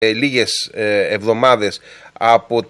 λίγες εβδομάδες από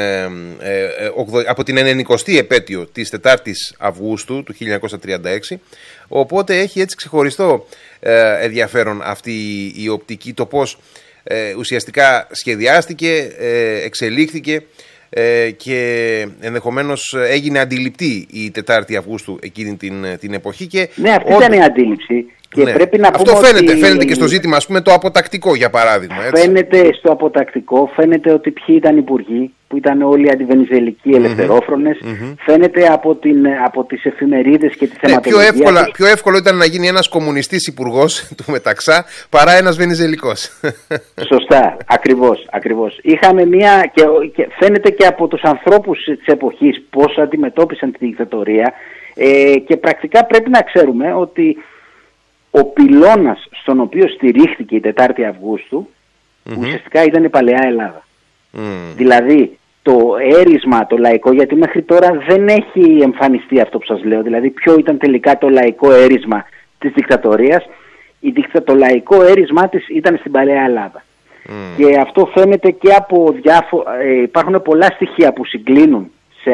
την 90η επέτειο της 4ης Αυγούστου του 1936, οπότε έχει έτσι ξεχωριστό ενδιαφέρον αυτή η οπτική, το πώς ουσιαστικά σχεδιάστηκε, εξελίχθηκε και ενδεχομένως έγινε αντιληπτή η 4η Αυγούστου εκείνη την εποχή. Και ναι, αυτή ήταν η αντίληψη. Και ναι. Πρέπει να αυτό πούμε φαίνεται και στο ζήτημα, ας πούμε, το αποτακτικό, για παράδειγμα. Έτσι. Φαίνεται στο αποτακτικό, φαίνεται ότι ποιοι ήταν υπουργοί, που ήταν όλοι αντιβενιζελικοί ελευθερόφρονες. Φαίνεται από τις εφημερίδες και τη θεματολογία. Πιο εύκολο ήταν να γίνει ένας κομμουνιστής υπουργός του Μεταξά παρά ένας βενιζελικός. Σωστά, ακριβώς. Είχαμε και φαίνεται και από τους ανθρώπους της εποχής πώς αντιμετώπισαν τη δικτατορία, και πρακτικά πρέπει να ξέρουμε ότι ο πυλώνας στον οποίο στηρίχθηκε η 4η Αυγούστου ουσιαστικά ήταν η παλαιά Ελλάδα. Δηλαδή το έρισμα, το λαϊκό, γιατί μέχρι τώρα δεν έχει εμφανιστεί αυτό που σας λέω, δηλαδή ποιο ήταν τελικά το λαϊκό έρισμα της δικτατορίας. Το λαϊκό έρισμα της ήταν στην παλαιά Ελλάδα. Και αυτό φαίνεται και από υπάρχουν πολλά στοιχεία που συγκλίνουν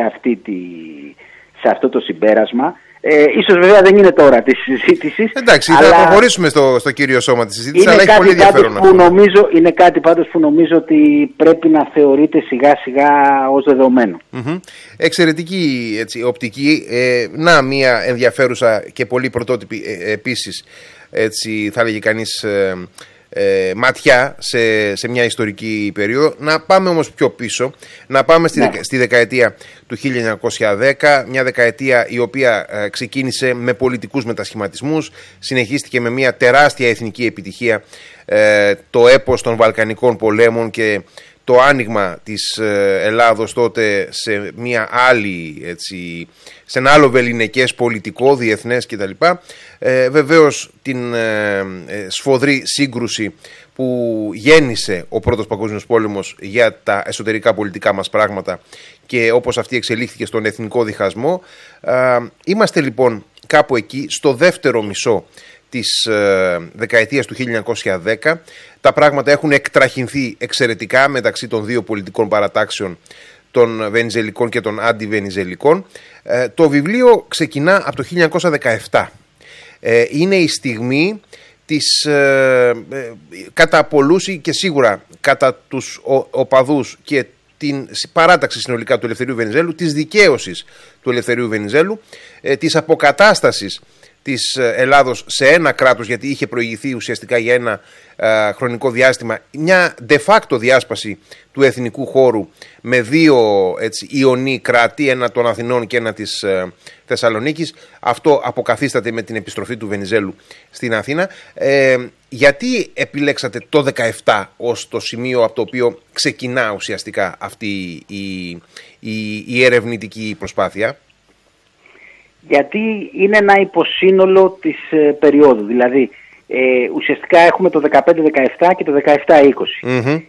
σε αυτό το συμπέρασμα. Ίσως βέβαια δεν είναι τώρα τη συζήτηση. Εντάξει, αλλά θα προχωρήσουμε στο κύριο σώμα της συζήτησης, αλλά έχει πολύ ενδιαφέρον αυτό. Είναι κάτι πάντως που νομίζω ότι πρέπει να θεωρείται σιγά σιγά ως δεδομένο. Εξαιρετική έτσι, οπτική. Να μια ενδιαφέρουσα και πολύ πρωτότυπη επίσης, έτσι θα έλεγε κανείς, ματιά σε μια ιστορική περίοδο. Να πάμε όμως πιο πίσω, να πάμε στη δεκαετία του 1910, μια δεκαετία η οποία ξεκίνησε με πολιτικούς μετασχηματισμούς, συνεχίστηκε με μια τεράστια εθνική επιτυχία, το έπος των Βαλκανικών πολέμων και το άνοιγμα της Ελλάδος τότε σε μια άλλη, έτσι, σε ένα άλλο βεληνικές πολιτικό, διεθνές κτλ. Βεβαίως την σφοδρή σύγκρουση που γέννησε ο Πρώτος Παγκόσμιος Πόλεμος για τα εσωτερικά πολιτικά μας πράγματα και όπως αυτή εξελίχθηκε στον εθνικό διχασμό. Είμαστε λοιπόν κάπου εκεί στο δεύτερο μισό της δεκαετίας του 1910. Τα πράγματα έχουν εκτραχυνθεί εξαιρετικά μεταξύ των δύο πολιτικών παρατάξεων, των βενιζελικών και των αντιβενιζελικών. Το βιβλίο ξεκινά από το 1917. Είναι η στιγμή της κατά πολλούς και σίγουρα κατά τους οπαδούς και την παράταξη συνολικά του Ελευθερίου Βενιζέλου, της δικαίωσης του Ελευθερίου Βενιζέλου, της αποκατάστασης της Ελλάδος σε ένα κράτος, γιατί είχε προηγηθεί ουσιαστικά για ένα χρονικό διάστημα μια de facto διάσπαση του εθνικού χώρου με δύο ιονί κράτη, ένα των Αθηνών και ένα της Θεσσαλονίκης. Αυτό αποκαθίσταται με την επιστροφή του Βενιζέλου στην Αθήνα. Γιατί επιλέξατε το 17 ως το σημείο από το οποίο ξεκινά ουσιαστικά αυτή η ερευνητική προσπάθεια? Γιατί είναι ένα υποσύνολο της περίοδου. Δηλαδή, ουσιαστικά έχουμε το 15-17 και το 17-20.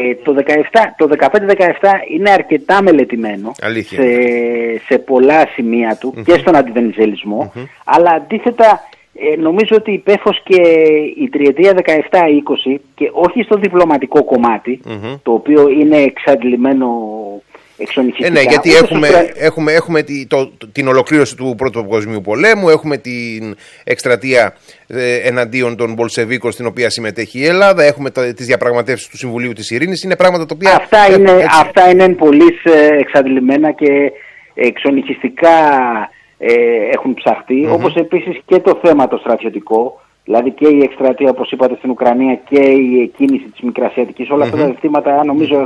Το 15-17 είναι αρκετά μελετημένο σε πολλά σημεία του και στον αντιβενιζελισμό, αλλά αντίθετα νομίζω ότι υπέφος και η τριετία 17-20 και όχι στο διπλωματικό κομμάτι, το οποίο είναι εξαντλημένο εξονυχιστικά. Ναι, γιατί έχουμε την ολοκλήρωση του Πρώτου Παγκοσμίου Πολέμου, έχουμε την εκστρατεία εναντίον των Μπολσεβίκων στην οποία συμμετέχει η Ελλάδα, έχουμε τις διαπραγματεύσεις του Συμβουλίου της Ειρήνης. Είναι πράγματα τα οποία αυτά είναι πολύ εξαντλημένα και εξονυχιστικά έχουν ψαχτεί, όπως επίσης και το θέμα το στρατιωτικό, δηλαδή και η εκστρατεία, όπως είπατε, στην Ουκρανία και η κίνηση της Μικρασιατικής. Όλα αυτά τα ζητήματα νομίζω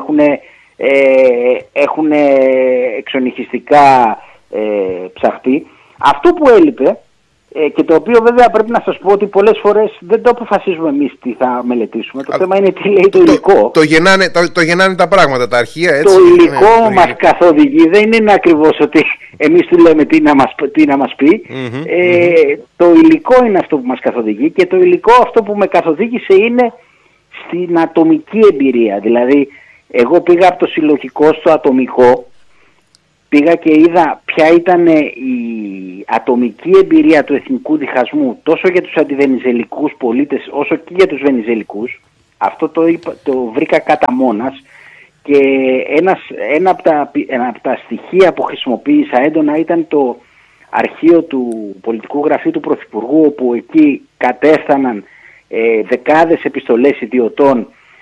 έχουν εξονυχιστικά ψαχτεί. Αυτό που έλειπε και το οποίο βέβαια πρέπει να σας πω ότι πολλές φορές δεν το αποφασίζουμε εμείς τι θα μελετήσουμε. Το θέμα είναι τι λέει το υλικό. Το γεννάνε τα πράγματα, τα αρχεία, έτσι. Το υλικό μας καθοδηγεί. Δεν είναι ακριβώς ότι εμείς του λέμε τι να μας πει. Το υλικό είναι αυτό που μας καθοδηγεί και το υλικό αυτό που με καθοδήγησε είναι στην ατομική εμπειρία. Δηλαδή εγώ πήγα από το συλλογικό στο ατομικό, πήγα και είδα ποια ήταν η ατομική εμπειρία του εθνικού διχασμού τόσο για τους αντιβενιζελικούς πολίτες όσο και για τους βενιζελικούς, Αυτό το βρήκα κατά μόνας και ένα από τα στοιχεία που χρησιμοποίησα έντονα ήταν το αρχείο του πολιτικού γραφείου του Πρωθυπουργού, όπου εκεί κατέφθαναν δεκάδες επιστολές ιδιωτών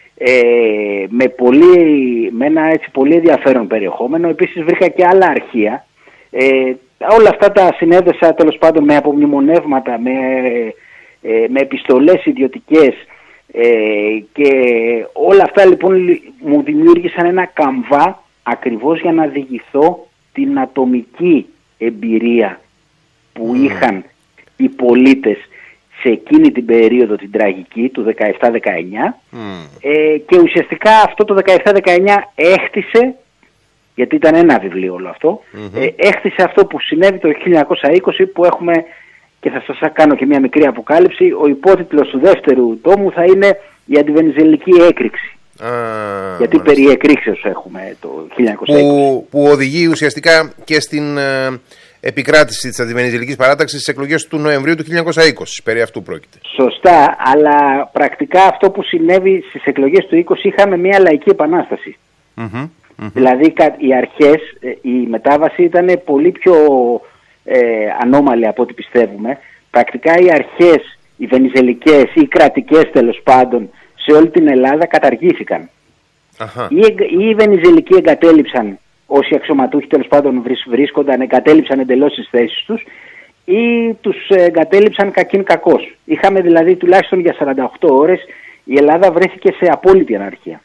με ένα έτσι πολύ ενδιαφέρον περιεχόμενο. Επίσης βρήκα και άλλα αρχεία. Όλα αυτά τα συνέδεσα τέλος πάντων με απομνημονεύματα, με επιστολές ιδιωτικές, και όλα αυτά λοιπόν μου δημιούργησαν ένα καμβά ακριβώς για να διηγηθώ την ατομική εμπειρία που είχαν οι πολίτες σε εκείνη την περίοδο την τραγική του 17-19, και ουσιαστικά αυτό το 17-19 έχτισε, γιατί ήταν ένα βιβλίο όλο αυτό, έχτισε αυτό που συνέβη το 1920, που έχουμε, και θα σας κάνω και μια μικρή αποκάλυψη, ο υπότιτλος του δεύτερου τόμου θα είναι η αντιβενιζελική έκρηξη. Γιατί περί εκρήξεως έχουμε το 1920. Που οδηγεί ουσιαστικά και στην επικράτηση της αντιβενιζελικής παράταξης στις εκλογές του Νοεμβρίου του 1920. Περί αυτού πρόκειται. Σωστά, αλλά πρακτικά αυτό που συνέβη στις εκλογές του 20 είχαμε μια λαϊκή επανάσταση. Δηλαδή οι αρχές, η μετάβαση ήταν πολύ πιο ανώμαλη από ό,τι πιστεύουμε. Πρακτικά οι αρχές, οι βενιζελικές ή οι κρατικές τέλος πάντων σε όλη την Ελλάδα καταργήθηκαν. Οι βενιζελικοί εγκατέλειψαν, όσοι αξιωματούχοι τέλος πάντων βρίσκονταν, εγκατέλειψαν εντελώς τις θέσεις τους, ή τους εγκατέλειψαν κακήν κακώς. Είχαμε δηλαδή τουλάχιστον για 48 ώρες η Ελλάδα βρέθηκε σε απόλυτη αναρχία.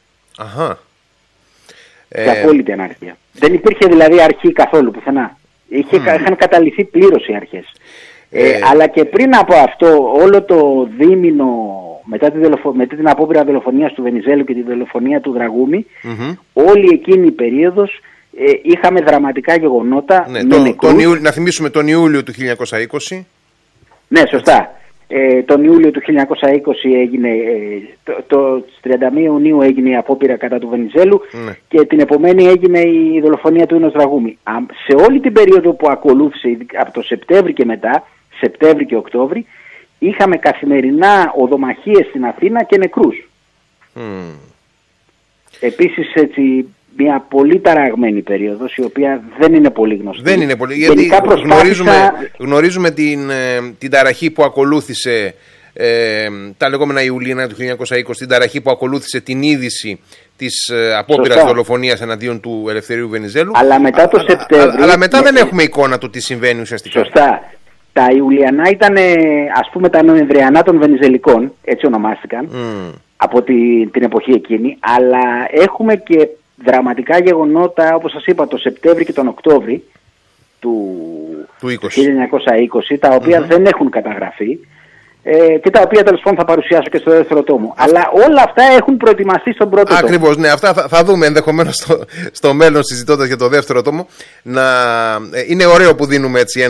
Σε απόλυτη αναρχία. Δεν υπήρχε δηλαδή αρχή καθόλου πουθενά. Είχαν καταληθεί πλήρως οι αρχές. Αλλά και πριν από αυτό, όλο το δίμηνο μετά την απόπειρα δολοφονίας του Βενιζέλου και τη δολοφονία του Δραγούμη, όλη εκείνη η περίοδος είχαμε δραματικά γεγονότα. Να θυμίσουμε τον Ιούλιο του 1920. Ναι, σωστά. Τον Ιούλιο του 1920 έγινε, το 31 Ιουνίου έγινε η απόπειρα κατά του Βενιζέλου, και την επομένη έγινε η δολοφονία του Ίνος Δραγούμη. Σε όλη την περίοδο που ακολούθησε, από το Σεπτέμβρη και μετά, Σεπτέμβρη και Οκτώβρη, είχαμε καθημερινά οδομαχίες στην Αθήνα και νεκρούς. Επίσης έτσι μια πολύ ταραγμένη περίοδος, η οποία δεν είναι πολύ γνωστή. Δεν είναι πολύ, γιατί γνωρίζουμε την ταραχή που ακολούθησε, τα λεγόμενα Ιουλίνα του 1920, την ταραχή που ακολούθησε την είδηση της απόπειρας δολοφονίας εναντίον του Ελευθερίου Βενιζέλου. Αλλά μετά το Σεπτέμβριο... Αλλά μετά δεν έχουμε εικόνα του τι συμβαίνει ουσιαστικά. Σωστά. Τα Ιουλιανά ήταν, ας πούμε, τα Νοεμβριανά των Βενιζελικών, έτσι ονομάστηκαν, από την εποχή εκείνη, αλλά έχουμε και δραματικά γεγονότα, όπως σας είπα, το Σεπτέμβρη και τον Οκτώβρη του 1920, τα οποία δεν έχουν καταγραφεί, και τα οποία τέλος πάντων θα παρουσιάσω και στο δεύτερο τόμο. Αλλά όλα αυτά έχουν προετοιμαστεί στον πρώτο τόμο. Ακριβώς, ναι, αυτά θα δούμε ενδεχομένως στο μέλλον, συζητώντας για το δεύτερο τόμο. Είναι ωραίο που δίνουμε έτσι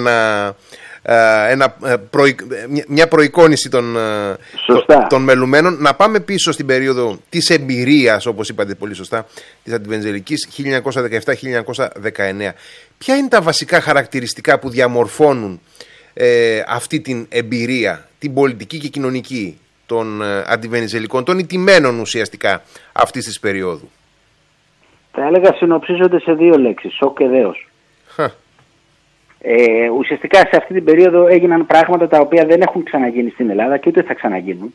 μια προεικόνηση των μελουμένων. Να πάμε πίσω στην περίοδο της εμπειρίας, όπως είπατε πολύ σωστά, της αντιβενιζελικής 1917-1919. Ποια είναι τα βασικά χαρακτηριστικά που διαμορφώνουν αυτή την εμπειρία, την πολιτική και κοινωνική των αντιβενιζελικών, των ηττημένων ουσιαστικά αυτής της περίοδου? Θα έλεγα συνοψίζονται σε δύο λέξεις: σοκ και δέος. Ουσιαστικά σε αυτή την περίοδο έγιναν πράγματα τα οποία δεν έχουν ξαναγίνει στην Ελλάδα και ούτε θα ξαναγίνουν.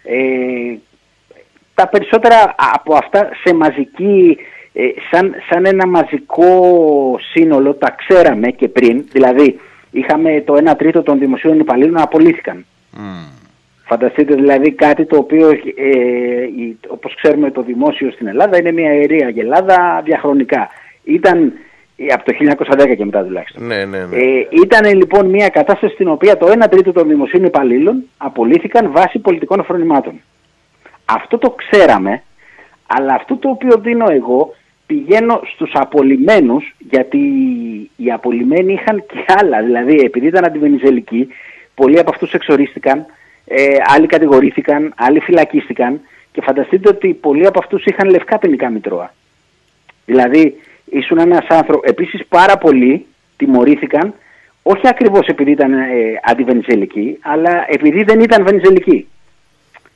Τα περισσότερα από αυτά σε μαζική, σαν ένα μαζικό σύνολο, τα ξέραμε και πριν. Δηλαδή είχαμε το 1/3 των δημοσίων υπαλλήλων απολύθηκαν. Φανταστείτε δηλαδή κάτι το οποίο, όπως ξέρουμε, το δημόσιο στην Ελλάδα είναι μια ιερή αγελάδα διαχρονικά. Ήταν από το 1910 και μετά τουλάχιστον. Ήταν λοιπόν μια κατάσταση στην οποία το 1/3 των δημοσίων υπαλλήλων απολύθηκαν βάσει πολιτικών φρονημάτων. Αυτό το ξέραμε, αλλά αυτό το οποίο δίνω εγώ, πηγαίνω στους απολυμένους, γιατί οι απολυμένοι είχαν και άλλα. Δηλαδή επειδή ήταν αντιβενιζελικοί, πολλοί από αυτούς εξορίστηκαν, άλλοι κατηγορήθηκαν, άλλοι φυλακίστηκαν, και φανταστείτε ότι πολλοί από αυτούς είχαν λευκά ποινικά μητρώα. Δηλαδή ήσουν ένας άνθρωπος. Επίσης πάρα πολλοί τιμωρήθηκαν, όχι ακριβώς επειδή ήταν αντιβενιζελικοί, αλλά επειδή δεν ήταν βενιζελικοί.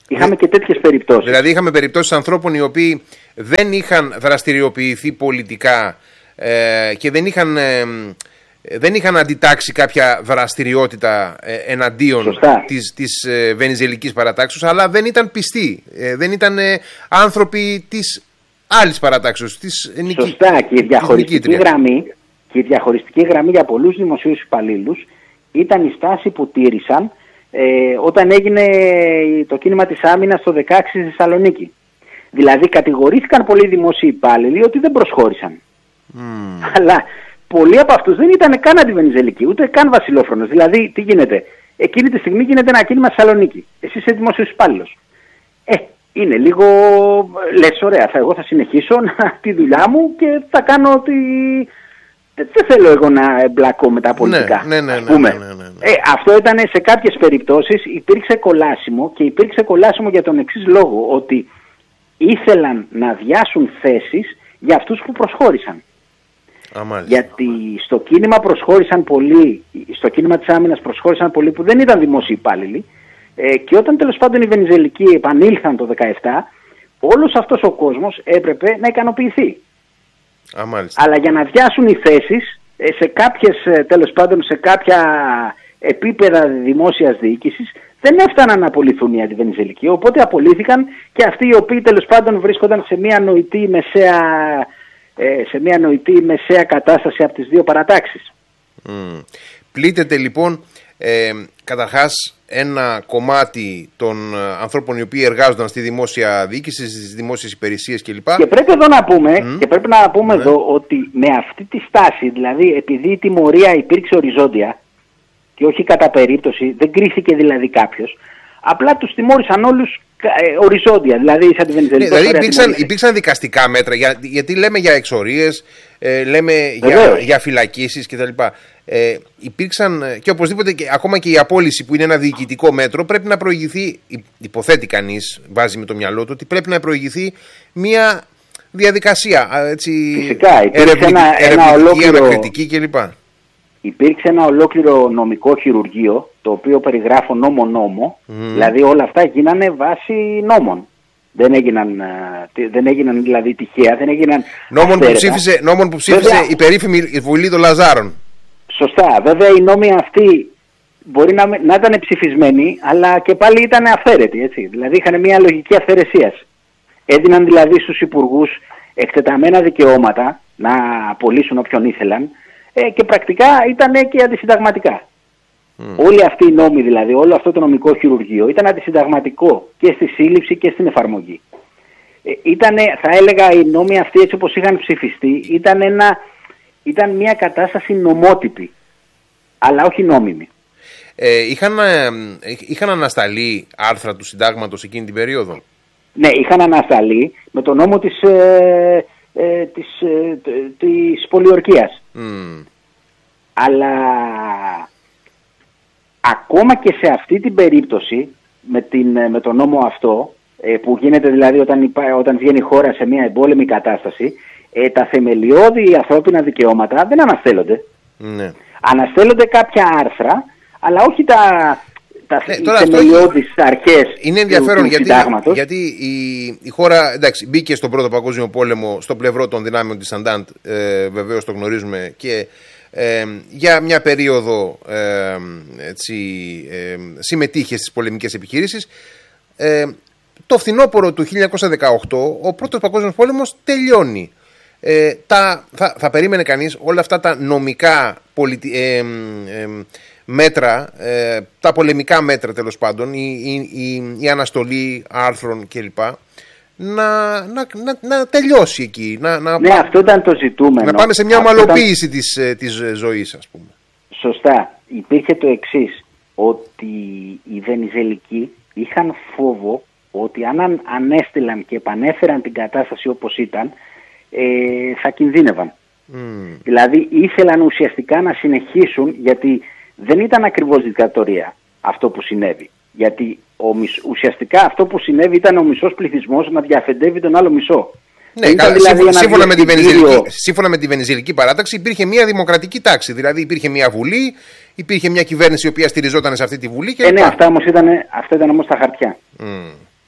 Είχαμε και τέτοιες περιπτώσεις. Δηλαδή είχαμε περιπτώσεις ανθρώπων οι οποίοι δεν είχαν δραστηριοποιηθεί πολιτικά και δεν είχαν αντιτάξει κάποια δραστηριότητα εναντίον της βενιζελικής παρατάξεως, αλλά δεν ήταν πιστοί, δεν ήταν άνθρωποι της άλλης παρατάξεως. Σωστά, και η διαχωριστική γραμμή για πολλούς δημοσίους υπαλλήλους ήταν η στάση που τήρησαν όταν έγινε το κίνημα της άμυνας το 16 στη Θεσσαλονίκη. Δηλαδή κατηγορήθηκαν πολλοί δημόσιοι υπάλληλοι ότι δεν προσχώρησαν. Αλλά πολλοί από αυτούς δεν ήταν καν αντιβενιζελικοί, ούτε καν βασιλόφρονος. Δηλαδή, τι γίνεται? Εκείνη τη στιγμή γίνεται ένα κίνημα στη Θεσσαλονίκη. Εσύ είσαι δημόσιος υπάλληλος. Είναι λίγο, λες, ωραία, εγώ θα συνεχίσω τη δουλειά μου και θα κάνω ότι δεν θέλω εγώ να εμπλακώ με τα πολιτικά. Ναι. Αυτό ήταν σε κάποιες περιπτώσεις, υπήρξε κολάσιμο, και υπήρξε κολάσιμο για τον εξής λόγο, ότι ήθελαν να αδειάσουν θέσεις για αυτούς που προσχώρησαν. Γιατί στο κίνημα προσχώρησαν πολλοί, στο κίνημα της άμυνας προσχώρησαν πολλοί που δεν ήταν δημόσιοι υπάλληλοι, και όταν τέλος πάντων οι βενιζελικοί επανήλθαν το 17, όλος αυτός ο κόσμος έπρεπε να ικανοποιηθεί. Αλλά για να αδειάσουν οι θέσεις σε κάποιες, τέλος πάντων σε κάποια επίπεδα δημόσιας διοίκησης, δεν έφταναν να απολυθούν οι αντιβενιζελικοί, οπότε απολύθηκαν και αυτοί οι οποίοι τέλος πάντων βρίσκονταν σε μια νοητή μεσαία κατάσταση από τις δύο παρατάξεις. Πλήττεται λοιπόν καταρχάς ένα κομμάτι των ανθρώπων οι οποίοι εργάζονταν στη δημόσια διοίκηση, στις δημόσιες υπηρεσίες κλπ. Και πρέπει εδώ να πούμε, εδώ ότι με αυτή τη στάση, δηλαδή επειδή η τιμωρία υπήρξε οριζόντια και όχι κατά περίπτωση, δεν κρίθηκε δηλαδή κάποιος, απλά τους τιμώρησαν όλους οριζόντια, δηλαδή σαν τη Βενιζελική. Δηλαδή υπήρξαν δικαστικά μέτρα, γιατί λέμε για εξορίες, λέμε για φυλακίσεις κτλ. Υπήρξαν και οπωσδήποτε ακόμα και η απόλυση, που είναι ένα διοικητικό μέτρο, πρέπει να προηγηθεί, υποθέτει κανείς, βάζει με το μυαλό του, ότι πρέπει να προηγηθεί μια διαδικασία, έτσι, φυσικά, ερευνητική, ανακριτική κλπ. Υπήρξε ένα ολόκληρο νομικό χειρουργείο, το οποίο περιγράφω νόμο, δηλαδή όλα αυτά γίνανε βάσει νόμων. Δεν έγιναν δηλαδή τυχαία, δεν έγιναν νόμων που ψήφισε η περίφημη Βουλή των Λαζάρων. Σωστά. Βέβαια οι νόμοι αυτοί μπορεί να ήταν ψηφισμένοι, αλλά και πάλι ήταν αυθαίρετοι, έτσι. Δηλαδή είχαν μια λογική αυθαιρεσίας. Έδιναν δηλαδή στους υπουργούς εκτεταμένα δικαιώματα να απολύσουν όποιον ήθελαν, και πρακτικά ήταν και αντισυνταγματικά. Όλοι αυτοί οι νόμοι, δηλαδή όλο αυτό το νομικό χειρουργείο, ήταν αντισυνταγματικό και στη σύλληψη και στην εφαρμογή. Θα έλεγα, οι νόμοι αυτοί, έτσι όπως είχαν ψηφιστεί, ήταν μια κατάσταση νομότυπη, αλλά όχι νόμιμη. Είχαν ανασταλεί άρθρα του συντάγματος εκείνη την περίοδο? Ναι, είχαν ανασταλεί με το νόμο της πολιορκίας. Αλλά ακόμα και σε αυτή την περίπτωση, με τον νόμο αυτό, που γίνεται δηλαδή όταν βγαίνει η χώρα σε μια εμπόλεμη κατάσταση, τα θεμελιώδη ανθρώπινα δικαιώματα δεν αναστέλλονται. Ναι. Αναστέλλονται κάποια άρθρα, αλλά όχι οι θεμελιώδεις αρχές. Είναι ενδιαφέρον γιατί η χώρα, εντάξει, μπήκε στον Πρώτο Παγκόσμιο Πόλεμο στο πλευρό των δυνάμεων της Αντάντ, βεβαίως το γνωρίζουμε, και για μια περίοδο συμμετείχε στις πολεμικές επιχειρήσεις. Το φθινόπωρο του 1918 ο Πρώτος Παγκόσμιος Πόλεμος τελειώνει. Θα περίμενε κανείς όλα αυτά τα νομικά μέτρα, τα πολεμικά μέτρα τέλος πάντων, η αναστολή άρθρων κλπ, να τελειώσει εκεί. Ναι, αυτό ήταν το ζητούμενο. Να πάμε σε μια ομαλοποίηση της ζωής, ας πούμε. Σωστά. Υπήρχε το εξής, ότι οι Βενιζελικοί είχαν φόβο ότι αν ανέστηλαν και επανέφεραν την κατάσταση όπως ήταν, θα κινδύνευαν. Δηλαδή ήθελαν ουσιαστικά να συνεχίσουν, γιατί δεν ήταν ακριβώς δικτατορία αυτό που συνέβη. Γιατί ουσιαστικά αυτό που συνέβη ήταν ο μισός πληθυσμός να διαφεντεύει τον άλλο μισό. Ναι, σύμφωνα με τη Βενιζελική παράταξη υπήρχε μια δημοκρατική τάξη. Δηλαδή υπήρχε μια βουλή, υπήρχε μια κυβέρνηση η οποία στηριζόταν σε αυτή τη βουλή. Ναι, αυτά ήταν όμως τα χαρτιά.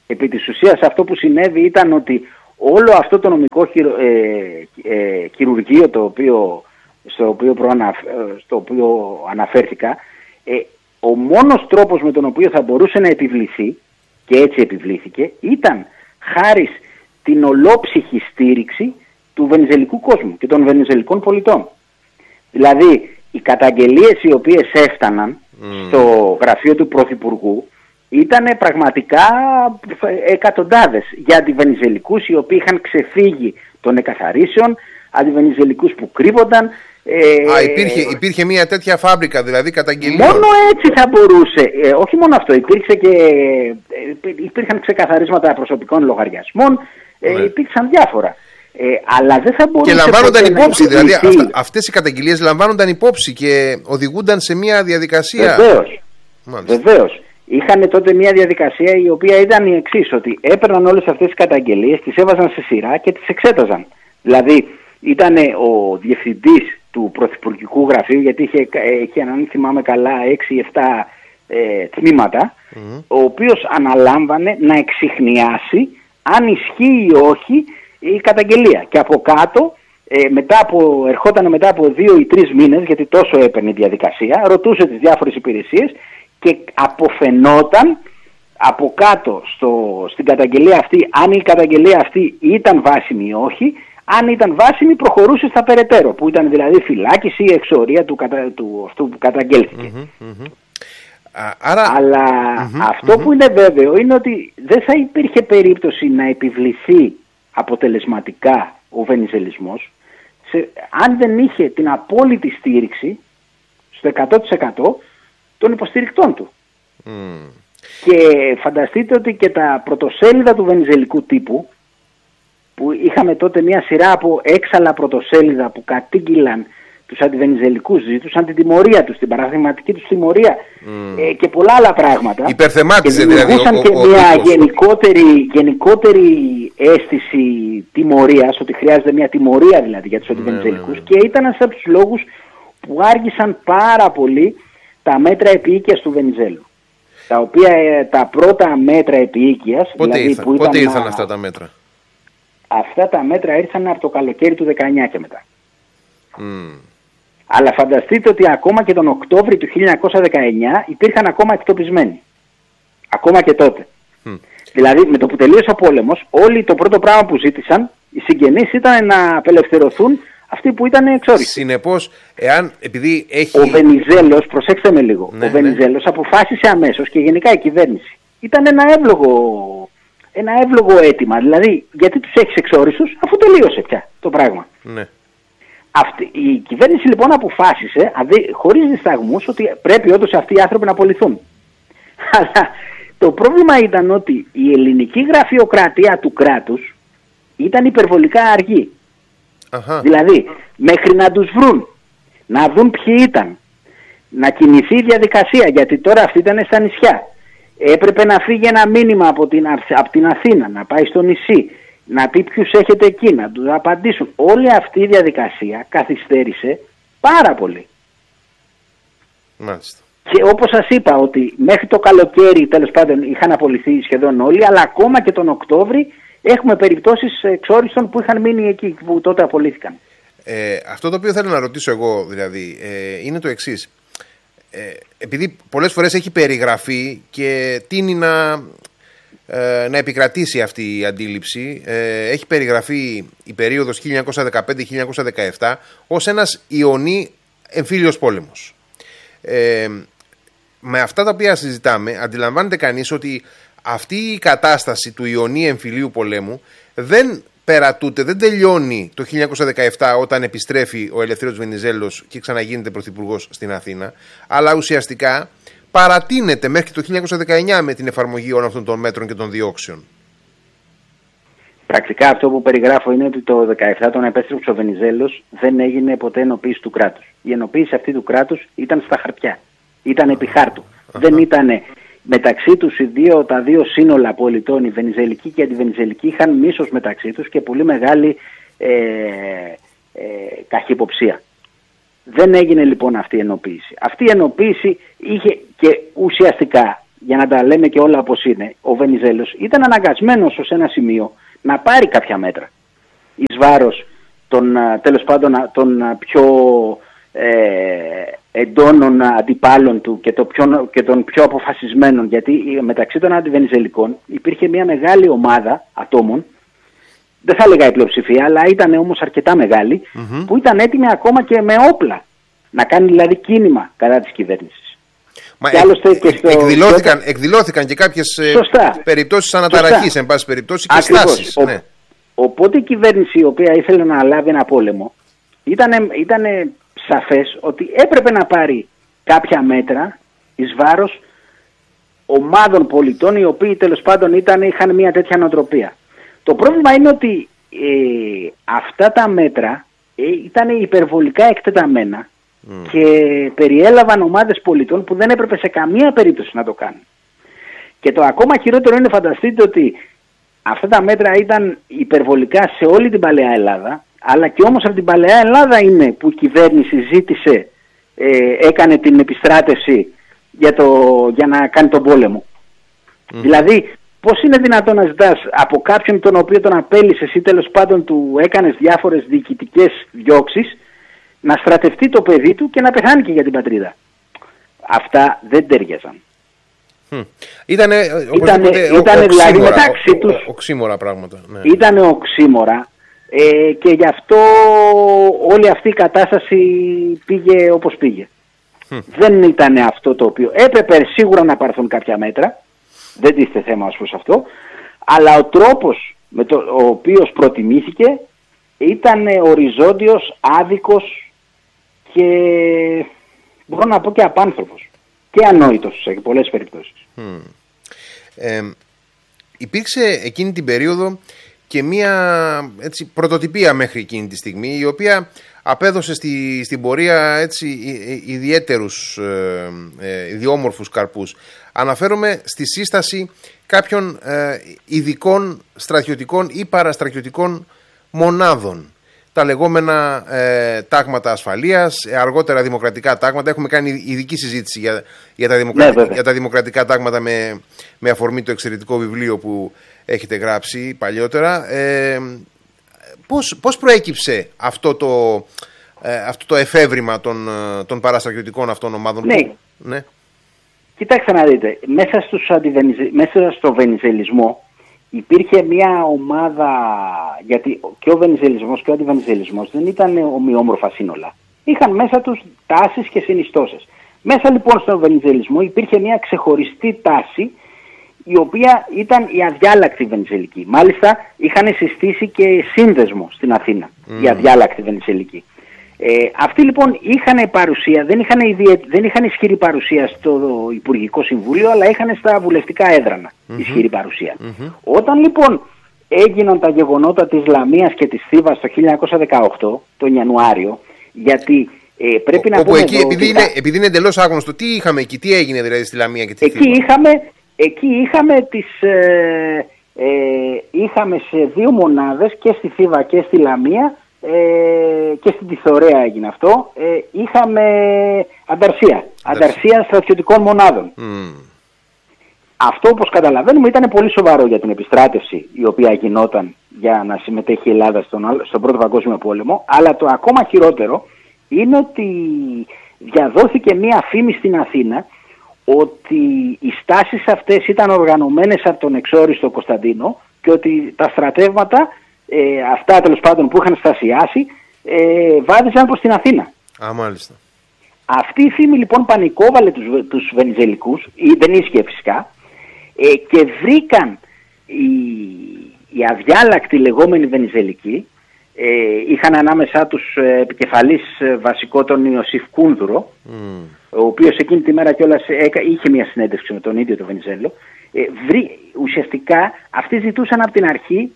Επί της ουσίας αυτό που συνέβη ήταν ότι όλο αυτό το νομικό χειρουργείο στο οποίο αναφέρθηκα, ο μόνος τρόπος με τον οποίο θα μπορούσε να επιβληθεί, και έτσι επιβλήθηκε, ήταν χάρη την ολόψυχη στήριξη του βενιζελικού κόσμου και των βενιζελικών πολιτών. Δηλαδή, οι καταγγελίες οι οποίες έφταναν στο γραφείο του Πρωθυπουργού ήταν πραγματικά εκατοντάδες για αντιβενιζελικούς οι οποίοι είχαν ξεφύγει των εκαθαρίσεων, αντιβενιζελικούς που κρύβονταν. Υπήρχε μια τέτοια φάμπρικα δηλαδή καταγγελίων. Μόνο έτσι θα μπορούσε. Όχι μόνο αυτό, υπήρχαν ξεκαθαρίσματα προσωπικών λογαριασμών, υπήρξαν διάφορα. Αλλά δεν θα μπορούσε. Και λαμβάνονταν υπόψη, δηλαδή αυτές οι καταγγελίες λαμβάνονταν υπόψη και οδηγούνταν σε μια διαδικασία. Βεβαίως. Είχαν τότε μια διαδικασία η οποία ήταν η εξής, ότι έπαιρναν όλες αυτές τις καταγγελίες, τις έβαζαν σε σειρά και τις εξέταζαν. Δηλαδή ήταν ο διευθυντής του Πρωθυπουργικού Γραφείου, γιατί είχε αν θυμάμαι καλά 6-7 τμήματα, ο οποίος αναλάμβανε να εξιχνιάσει αν ισχύει ή όχι η καταγγελία. Και από κάτω, ερχόταν μετά από 2 ή 3 μήνες, γιατί τόσο έπαιρνε η διαδικασία, ρωτούσε τις διάφορες υπηρεσίες και αποφαινόταν από κάτω στην καταγγελία αυτή αν η καταγγελία αυτή ήταν βάσιμη ή όχι. Αν ήταν βάσιμη, προχωρούσε στα περαιτέρω, που ήταν δηλαδή φυλάκιση ή εξορία του αυτού που καταγγέλθηκε. Αλλά αυτό που είναι βέβαιο είναι ότι δεν θα υπήρχε περίπτωση να επιβληθεί αποτελεσματικά ο βενιζελισμός αν δεν είχε την απόλυτη στήριξη στο 100% των υποστηρικτών του. Και φανταστείτε ότι και τα πρωτοσέλιδα του βενιζελικού τύπου, που είχαμε τότε μια σειρά από έξαλα πρωτοσέλιδα που κατήγγυλαν τους αντιβενιζελικούς, ζητούσαν την τιμωρία τους, την παραδειγματική τους τιμωρία και πολλά άλλα πράγματα. Υπερθεμάτιζε δηλαδή. Και μια γενικότερη αίσθηση τιμωρίας, ότι χρειάζεται μια τιμωρία δηλαδή για τους αντιβενιζελικούς, και ήταν ένας από τους λόγους που άργησαν πάρα πολύ τα μέτρα επίοικιας του Βενιζέλου. Τα οποία τα πρώτα μέτρα επίοικιας... Πότε ήρθαν αυτά τα μέτρα? Αυτά τα μέτρα ήρθαν από το καλοκαίρι του 19 και μετά. Αλλά φανταστείτε ότι ακόμα και τον Οκτώβρη του 1919 υπήρχαν ακόμα εκτοπισμένοι. Ακόμα και τότε. Δηλαδή με το που τελείωσε ο πόλεμος, όλοι το πρώτο πράγμα που ζήτησαν, οι συγγενείς, ήταν να απελευθερωθούν αυτοί που ήταν εξόριστοι. Συνεπώς, επειδή έχει... Ο Βενιζέλος, προσέξτε με λίγο, ο Βενιζέλος αποφάσισε αμέσως, και γενικά η κυβέρνηση, ήταν ένα εύλογο αίτημα. Δηλαδή, γιατί τους έχεις εξόριστους, αφού τελείωσε πια το πράγμα. Ναι. Η κυβέρνηση λοιπόν αποφάσισε, χωρίς δισταγμούς, ότι πρέπει όντως αυτοί οι άνθρωποι να απολυθούν. Αλλά το πρόβλημα ήταν ότι η ελληνική γραφειοκρατία του κράτους ήταν υπερβολικά αργή. Δηλαδή, μέχρι να τους βρουν, να δουν ποιοι ήταν, να κινηθεί η διαδικασία, γιατί τώρα αυτοί ήταν στα νησιά. Έπρεπε να φύγει ένα μήνυμα από την Αθήνα, να πάει στο νησί, να πει ποιους έχετε εκεί, να του απαντήσουν. Όλη αυτή η διαδικασία καθυστέρησε πάρα πολύ. Μάλιστα. Και όπως σας είπα, ότι μέχρι το καλοκαίρι τέλος πάντων είχαν απολυθεί σχεδόν όλοι, αλλά ακόμα και τον Οκτώβρη έχουμε περιπτώσεις εξόριστων που είχαν μείνει εκεί, που τότε απολύθηκαν. Αυτό το οποίο θέλω να ρωτήσω εγώ δηλαδή είναι το εξής. Επειδή πολλές φορές έχει περιγραφεί και τείνει να επικρατήσει αυτή η αντίληψη, έχει περιγραφεί η περίοδος 1915-1917 ως ένας Ιωνί εμφύλιος πόλεμος. Με αυτά τα οποία συζητάμε, αντιλαμβάνεται κανείς ότι αυτή η κατάσταση του Ιωνί εμφυλίου πολέμου δεν περατούται, δεν τελειώνει το 1917 όταν επιστρέφει ο Ελευθέριος Βενιζέλος και ξαναγίνεται πρωθυπουργός στην Αθήνα, αλλά ουσιαστικά παρατείνεται μέχρι το 1919 με την εφαρμογή όλων αυτών των μέτρων και των διώξεων. Πρακτικά αυτό που περιγράφω είναι ότι το 1917 όταν επέστρεψε ο Βενιζέλος δεν έγινε ποτέ ενοποίηση του κράτους. Η ενοποίηση αυτή του κράτους ήταν στα χαρτιά, ήταν επί χάρτου. Δεν ήταν μεταξύ τους τα δύο σύνολα πολιτών, η βενιζελική και η αντιβενιζελική, είχαν μίσος μεταξύ τους και πολύ μεγάλη καχυποψία. Δεν έγινε λοιπόν αυτή η ενοποίηση. Αυτή η ενοποίηση είχε και ουσιαστικά για να τα λέμε και όλα όπως είναι, ο Βενιζέλος ήταν αναγκασμένος ως ένα σημείο να πάρει κάποια μέτρα εις βάρος τέλος πάντων των πιο εντόνων αντιπάλων του και των πιο αποφασισμένων, γιατί μεταξύ των αντιβενιζελικών υπήρχε μια μεγάλη ομάδα ατόμων, δεν θα έλεγα η πλειοψηφία, αλλά ήταν όμως αρκετά μεγάλη, που ήταν έτοιμοι ακόμα και με όπλα να κάνει δηλαδή κίνημα κατά της κυβέρνησης. Μα εκδηλώθηκαν και κάποιες περιπτώσεις αναταραχής, εν πάση περιπτώσει, και στάσεις. Ναι. Οπότε η κυβέρνηση, η οποία ήθελε να λάβει ένα πόλεμο, ήταν σαφές ότι έπρεπε να πάρει κάποια μέτρα εις βάρος ομάδων πολιτών οι οποίοι τέλος πάντων είχαν μια τέτοια νοοτροπία. Το πρόβλημα είναι ότι αυτά τα μέτρα ήταν υπερβολικά εκτεταμένα και περιέλαβαν ομάδες πολιτών που δεν έπρεπε σε καμία περίπτωση να το κάνουν. Και το ακόμα χειρότερο είναι, φανταστείτε ότι αυτά τα μέτρα ήταν υπερβολικά σε όλη την παλαιά Ελλάδα, αλλά και όμως από την παλαιά Ελλάδα είναι που η κυβέρνηση ζήτησε, έκανε την επιστράτευση για να κάνει τον πόλεμο. Δηλαδή, πώς είναι δυνατόν να ζητάς από κάποιον τον οποίο τον απέλυσες ή τέλος πάντων του έκανες διάφορες διοικητικές διώξεις, να στρατευτεί το παιδί του και να πεθάνει και για την πατρίδα. Αυτά δεν τέριαζαν. Ήτανε δηλαδή μεταξύ τους οξύμορα πράγματα. Ναι. Ήτανε οξύμορα και γι' αυτό όλη αυτή η κατάσταση πήγε όπως πήγε. Δεν ήταν αυτό το οποίο έπρεπε σίγουρα να πάρθουν κάποια μέτρα, δεν τίθεται θέμα ως προς αυτό, αλλά ο τρόπος με ο οποίος προτιμήθηκε ήταν οριζόντιος, άδικος και μπορώ να πω και απάνθρωπος και ανόητος σε πολλές περιπτώσεις. Υπήρξε εκείνη την περίοδο και μία πρωτοτυπία μέχρι εκείνη τη στιγμή, η οποία απέδωσε στην πορεία ιδιαίτερους ιδιόμορφους καρπούς. Αναφέρομαι στη σύσταση κάποιων ειδικών στρατιωτικών ή παραστρατιωτικών μονάδων. Τα λεγόμενα τάγματα ασφαλείας, αργότερα δημοκρατικά τάγματα. Έχουμε κάνει ειδική συζήτηση για τα δημοκρατικά τάγματα με αφορμή το εξαιρετικό βιβλίο που έχετε γράψει παλιότερα. Πώς προέκυψε αυτό το εφεύρημα των παραστρατιωτικών αυτών ομάδων? Ναι. Κοιτάξτε να δείτε, μέσα στο βενιζελισμό υπήρχε μια ομάδα, γιατί και ο βενιζελισμός και ο αντιβενιζελισμός δεν ήταν ομοιόμορφα σύνολα. Είχαν μέσα τους τάσεις και συνιστώσεις. Μέσα λοιπόν στο βενιζελισμό υπήρχε μια ξεχωριστή τάση, η οποία ήταν η αδιάλακτη βενιζελική. Μάλιστα είχαν συστήσει και σύνδεσμο στην Αθήνα, η αδιάλακτη βενιζελική. Αυτοί λοιπόν είχαν παρουσία, δεν είχαν ισχυρή παρουσία στο Υπουργικό Συμβούλιο, αλλά είχαν στα βουλευτικά έδρανα ισχυρή παρουσία. Όταν λοιπόν έγιναν τα γεγονότα της Λαμίας και της Θήβας το 1918, τον Ιανουάριο, γιατί πρέπει να πούμε εκεί, επειδή είναι εντελώς άγνωστο, τι είχαμε εκεί, τι έγινε δηλαδή στη Λαμία και τη Θήβα? Εκεί είχαμε σε δύο μονάδες, και στη Θήβα και στη Λαμία, και στην Τιθωρέα έγινε αυτό, είχαμε ανταρσία στρατιωτικών μονάδων. Αυτό, όπως καταλαβαίνουμε, ήταν πολύ σοβαρό για την επιστράτευση η οποία γινόταν για να συμμετέχει η Ελλάδα στον Πρώτο Παγκόσμιο Πόλεμο, αλλά το ακόμα χειρότερο είναι ότι διαδόθηκε μία φήμη στην Αθήνα ότι οι στάσεις αυτές ήταν οργανωμένες από τον εξόριστο Κωνσταντίνο και ότι τα στρατεύματα αυτά τέλος πάντων που είχαν στασιάσει βάδιζαν προς την Αθήνα. Μάλιστα. Αυτή η φήμη λοιπόν πανικόβαλε τους βενιζελικούς, δεν ίσχυε φυσικά, και βρήκαν οι αδιάλακτοι λεγόμενοι βενιζελικοί, είχαν ανάμεσά τους επικεφαλής βασικό τον Ιωσήφ Κούνδουρο, ο οποίος εκείνη τη μέρα κιόλας είχε μια συνέντευξη με τον ίδιο τον Βενιζέλο. Ουσιαστικά αυτοί ζητούσαν από την αρχή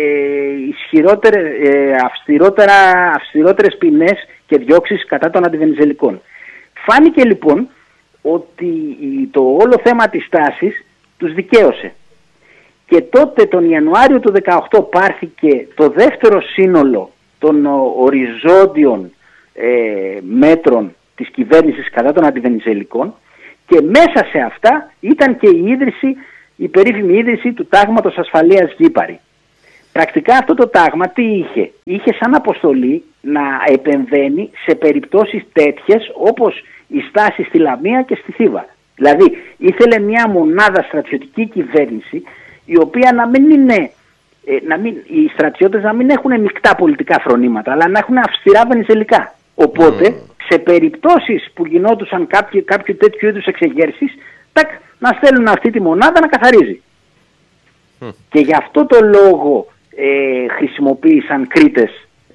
αυστηρότερες ποινές και διώξεις κατά των αντιβενιζελικών. Φάνηκε λοιπόν ότι το όλο θέμα της τάσης τους δικαίωσε. Και τότε τον Ιανουάριο του 2018 πάρθηκε το δεύτερο σύνολο των οριζόντιων μέτρων της κυβέρνησης κατά των αντιβενιζελικών, Και μέσα σε αυτά ήταν και η περίφημη ίδρυση του Τάγματος Ασφαλείας Γήπαρη. Πρακτικά αυτό το τάγμα τι είχε? Είχε σαν αποστολή να επεμβαίνει σε περιπτώσεις τέτοιες όπως η στάση στη Λαμία και στη Θήβα. Δηλαδή ήθελε μια μονάδα στρατιωτική κυβέρνηση, η οποία να μην είναι, οι στρατιώτες να μην έχουν μεικτά πολιτικά φρονήματα, αλλά να έχουν αυστηρά βενιζελικά. Οπότε σε περιπτώσεις που γινόντουσαν κάποιο τέτοιου είδους εξεγέρσεις, να στέλνουν αυτή τη μονάδα να καθαρίζει. Και γι' αυτό το λόγο χρησιμοποίησαν Κρήτες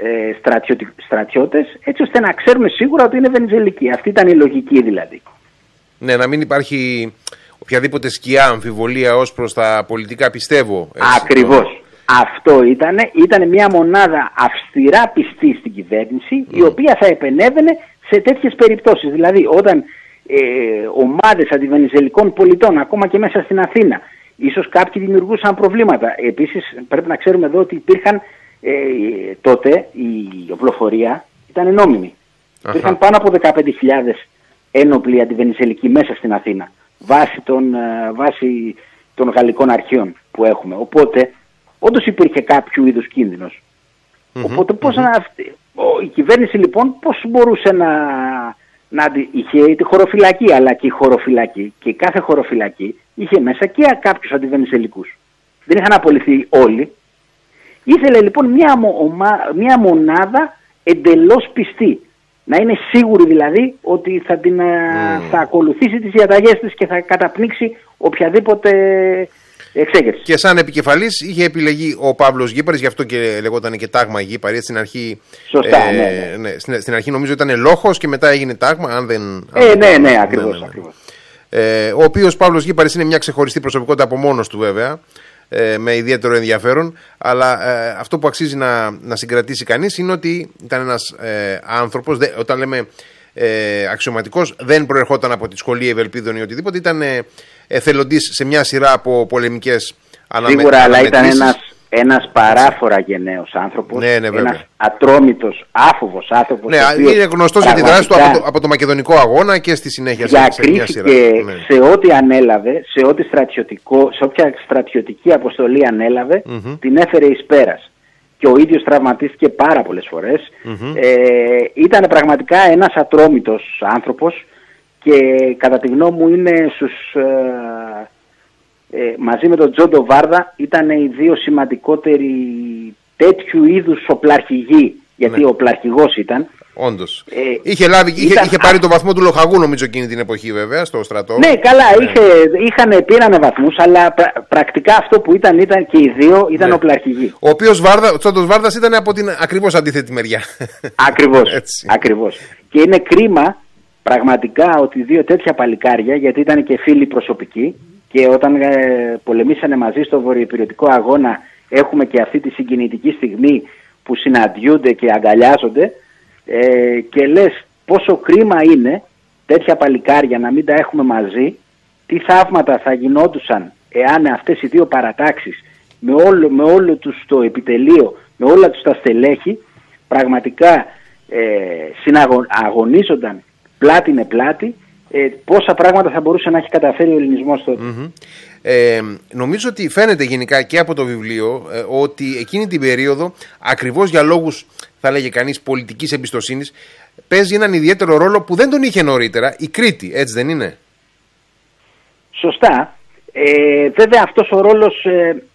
στρατιώτες, έτσι ώστε να ξέρουμε σίγουρα ότι είναι βενιζελικοί. Αυτή ήταν η λογική δηλαδή. Ναι, να μην υπάρχει οποιαδήποτε σκιά αμφιβολία ως προς τα πολιτικά, πιστεύω. Ακριβώς. Αυτό ήταν μια μονάδα αυστηρά πιστή στην κυβέρνηση, η οποία θα επενέβαινε σε τέτοιες περιπτώσεις. Δηλαδή όταν ομάδες αντιβενιζελικών πολιτών, ακόμα και μέσα στην Αθήνα, ίσως κάποιοι δημιουργούσαν προβλήματα. Επίσης πρέπει να ξέρουμε εδώ ότι υπήρχαν τότε η οπλοφορία ήταν νόμιμη. Υπήρχαν πάνω από 15.000 ένοπλοι αντιβενιζελικοί μέσα στην Αθήνα, βάσει των γαλλικών αρχείων που έχουμε. Οπότε όντως υπήρχε κάποιο είδους κίνδυνος. Οπότε η κυβέρνηση λοιπόν πώς μπορούσε είχε τη χωροφυλακή, αλλά και η χωροφυλακή, και κάθε χωροφυλακή είχε μέσα και κάποιους αντιβενιζελικούς. Δεν είχαν απολυθεί όλοι. Ήθελε λοιπόν μια μονάδα εντελώς πιστή. Να είναι σίγουρη δηλαδή ότι θα ακολουθήσει τις διαταγές της και θα καταπνίξει οποιαδήποτε εξέγερση. Και σαν επικεφαλής είχε επιλεγεί ο Παύλος Γήπαρης, γι' αυτό και λεγόταν και τάγμα Γήπαρη. Στην αρχή, σωστά, ναι. Στην αρχή νομίζω ήταν Λόχος και μετά έγινε τάγμα. Ναι, ακριβώς. Ο οποίος Παύλος Γήπαρης είναι μια ξεχωριστή προσωπικότητα από μόνος του βέβαια, με ιδιαίτερο ενδιαφέρον, αλλά αυτό που αξίζει να συγκρατήσει κανείς είναι ότι ήταν ένας άνθρωπος, όταν λέμε αξιωματικός, δεν προερχόταν από τη σχολή Ευελπίδων ή οτιδήποτε, ήταν εθελοντής σε μια σειρά από πολεμικές αναμετρήσεις. Σίγουρα, αλλά ήταν ένας παράφορα γενναίος άνθρωπος, ένας ατρόμητος, άφοβος άνθρωπος. Ναι, είναι γνωστός για τη δράση του από το Μακεδονικό Αγώνα και στη συνέχεια σε μια σειρά. Σε ό,τι ανέλαβε, σε όποια στρατιωτική αποστολή ανέλαβε, την έφερε εις πέρας. Και ο ίδιος τραυματίστηκε πάρα πολλές φορές. Ήταν πραγματικά ένας ατρόμητος άνθρωπος και κατά τη γνώμη μου είναι μαζί με τον Τζόντο Βάρδα ήταν οι δύο σημαντικότεροι τέτοιου είδους οπλαρχηγοί, γιατί οπλαρχηγός ήταν. Όντως. Είχε πάρει το βαθμό του λοχαγού νομίζω εκείνη την εποχή βέβαια στο στρατό. Ναι, καλά, πήρανε βαθμούς, αλλά πρακτικά αυτό που ήταν και οι δύο ήταν οπλαρχηγοί. Ο οποίος ο Τζόντος Βάρδας ήταν από την ακριβώς αντίθετη μεριά. Ακριβώς. Και είναι κρίμα πραγματικά ότι δύο τέτοια παλικάρια, γιατί ήταν και φίλοι προσωπικοί, και όταν πολεμήσανε μαζί στο βορειοϊπειρωτικό αγώνα έχουμε και αυτή τη συγκινητική στιγμή που συναντιούνται και αγκαλιάζονται, και λες πόσο κρίμα είναι τέτοια παλικάρια να μην τα έχουμε μαζί, τι θαύματα θα γινόντουσαν εάν αυτές οι δύο παρατάξεις με όλο τους το επιτελείο, με όλα τους τα στελέχη πραγματικά αγωνίζονταν πλάτη με πλάτη, πόσα πράγματα θα μπορούσε να έχει καταφέρει ο ελληνισμός τότε. Νομίζω ότι φαίνεται γενικά και από το βιβλίο ότι εκείνη την περίοδο, ακριβώς για λόγους θα λέγε κανείς πολιτικής εμπιστοσύνης, παίζει έναν ιδιαίτερο ρόλο που δεν τον είχε νωρίτερα η Κρήτη, έτσι δεν είναι? Σωστά. Βέβαια αυτός ο ρόλος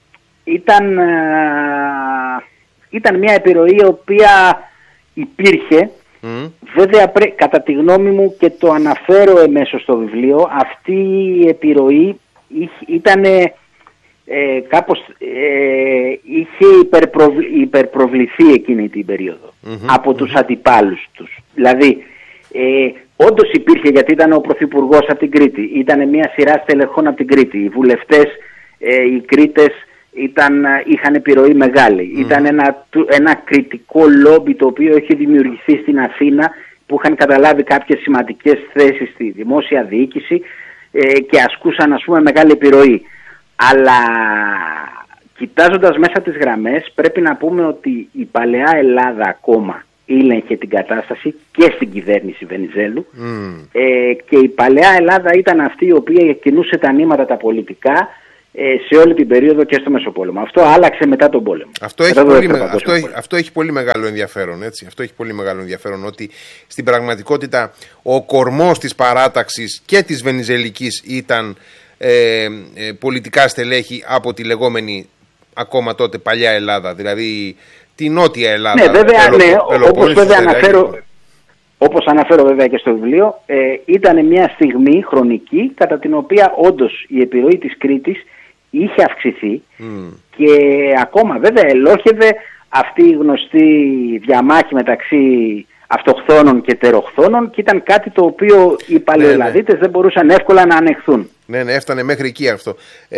ήταν μια επιρροή η οποία υπήρχε. Βέβαια κατά τη γνώμη μου, και το αναφέρω εμέσως στο βιβλίο, αυτή η επιρροή ήταν κάπως είχε υπερπροβληθεί εκείνη την περίοδο από τους αντιπάλους τους. Δηλαδή όντως υπήρχε, γιατί ήταν ο Πρωθυπουργός από την Κρήτη, ήταν μια σειρά στελεχών από την Κρήτη, οι βουλευτές, οι Κρήτες είχαν επιρροή μεγάλη. Ήταν ένα κριτικό λόμπι το οποίο είχε δημιουργηθεί στην Αθήνα, που είχαν καταλάβει κάποιες σημαντικές θέσεις στη δημόσια διοίκηση και ασκούσαν μεγάλη επιρροή. Αλλά κοιτάζοντας μέσα τις γραμμές πρέπει να πούμε ότι η παλαιά Ελλάδα ακόμα ήλεγχε την κατάσταση και στην κυβέρνηση Βενιζέλου και η παλαιά Ελλάδα ήταν αυτή η οποία κινούσε τα νήματα τα πολιτικά σε όλη την περίοδο και στο Μεσοπόλεμο. Αυτό άλλαξε μετά τον πόλεμο. Αυτό έχει πολύ μεγάλο ενδιαφέρον. Έτσι. Αυτό έχει πολύ μεγάλο ενδιαφέρον, ότι στην πραγματικότητα ο κορμός της παράταξης και της Βενιζελικής ήταν πολιτικά στελέχη από τη λεγόμενη ακόμα τότε παλιά Ελλάδα, δηλαδή τη Νότια Ελλάδα. Ναι, βέβαια, όπως αναφέρω βέβαια και στο βιβλίο, ήταν μια στιγμή χρονική κατά την οποία όντως η επιρροή της Κρήτης είχε αυξηθεί και ακόμα βέβαια ελόχευε αυτή η γνωστή διαμάχη μεταξύ αυτοχθόνων και τεροχθόνων και ήταν κάτι το οποίο οι παλαιολαδίτες δεν μπορούσαν εύκολα να ανεχθούν. Ναι, έφτανε μέχρι εκεί αυτό.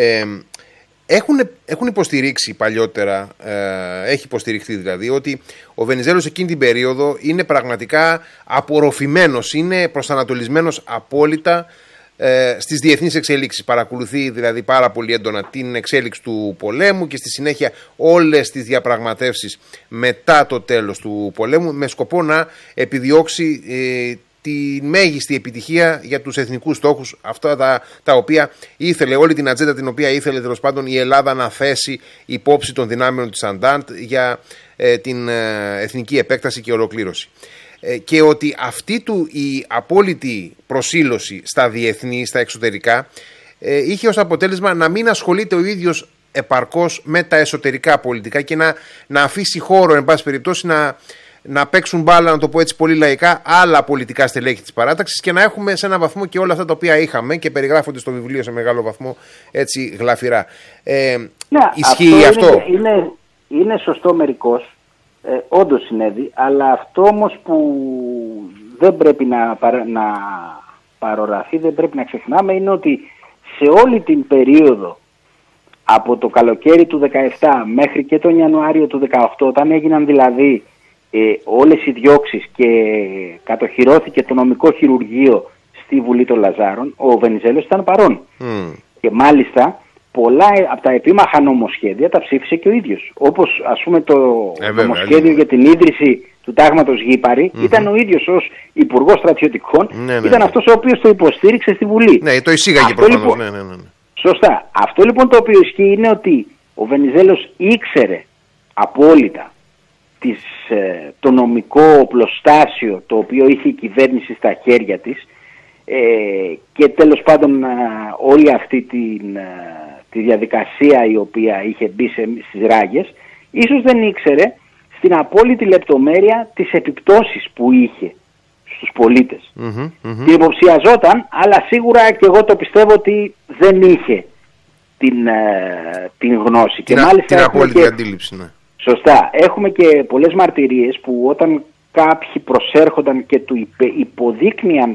Έχουν υποστηρίξει παλιότερα, έχει υποστηριχθεί δηλαδή, ότι ο Βενιζέλος εκείνη την περίοδο είναι πραγματικά απορροφημένος, είναι προσανατολισμένος απόλυτα στις διεθνείς εξελίξεις. Παρακολουθεί δηλαδή πάρα πολύ έντονα την εξέλιξη του πολέμου και στη συνέχεια όλες τις διαπραγματεύσεις μετά το τέλος του πολέμου, με σκοπό να επιδιώξει τη μέγιστη επιτυχία για τους εθνικούς στόχους, αυτά τα οποία ήθελε, όλη την ατζέντα την οποία ήθελε τέλος πάντων η Ελλάδα να θέσει υπόψη των δυνάμεων της Αντάντ για την εθνική επέκταση και ολοκλήρωση. Και ότι αυτή του η απόλυτη προσήλωση στα διεθνή, στα εξωτερικά, είχε ως αποτέλεσμα να μην ασχολείται ο ίδιος επαρκώς με τα εσωτερικά πολιτικά και να αφήσει χώρο, εν πάση περιπτώσει, να παίξουν μπάλα, να το πω έτσι πολύ λαϊκά, άλλα πολιτικά στελέχη της παράταξης και να έχουμε σε έναν βαθμό και όλα αυτά τα οποία είχαμε και περιγράφονται στο βιβλίο σε μεγάλο βαθμό έτσι γλαφυρά. Ισχύει αυτό? Είναι σωστό μερικώς, όντως συνέβη, αλλά αυτό όμως που δεν πρέπει να παροραθεί, δεν πρέπει να ξεχνάμε, είναι ότι σε όλη την περίοδο από το καλοκαίρι του 17 μέχρι και τον Ιανουάριο του 18, όταν έγιναν δηλαδή όλες οι διώξεις και κατοχυρώθηκε το νομικό χειρουργείο στη Βουλή των Λαζάρων, ο Βενιζέλος ήταν παρόν. Και μάλιστα πολλά από τα επίμαχα νομοσχέδια τα ψήφισε και ο ίδιος. Όπως ας πούμε το νομοσχέδιο για την ίδρυση του τάγματος Γήπαρη, ήταν ο ίδιος ως Υπουργός Στρατιωτικών, ήταν αυτός ο οποίος το υποστήριξε στη Βουλή. Ναι, το εισήγαγε προφανώς. Λοιπόν, σωστά. Αυτό λοιπόν το οποίο ισχύει είναι ότι ο Βενιζέλος ήξερε απόλυτα το νομικό οπλοστάσιο το οποίο είχε η κυβέρνηση στα χέρια της και τέλος πάντων όλη αυτή τη διαδικασία η οποία είχε μπει στις ράγες, ίσως δεν ήξερε στην απόλυτη λεπτομέρεια τις επιπτώσεις που είχε στους πολίτες. Την υποψιαζόταν, αλλά σίγουρα και εγώ το πιστεύω ότι δεν είχε την γνώση. Και μάλιστα την απόλυτη αντίληψη, ναι. Σωστά. Έχουμε και πολλές μαρτυρίες που όταν κάποιοι προσέρχονταν και του υποδείκνυαν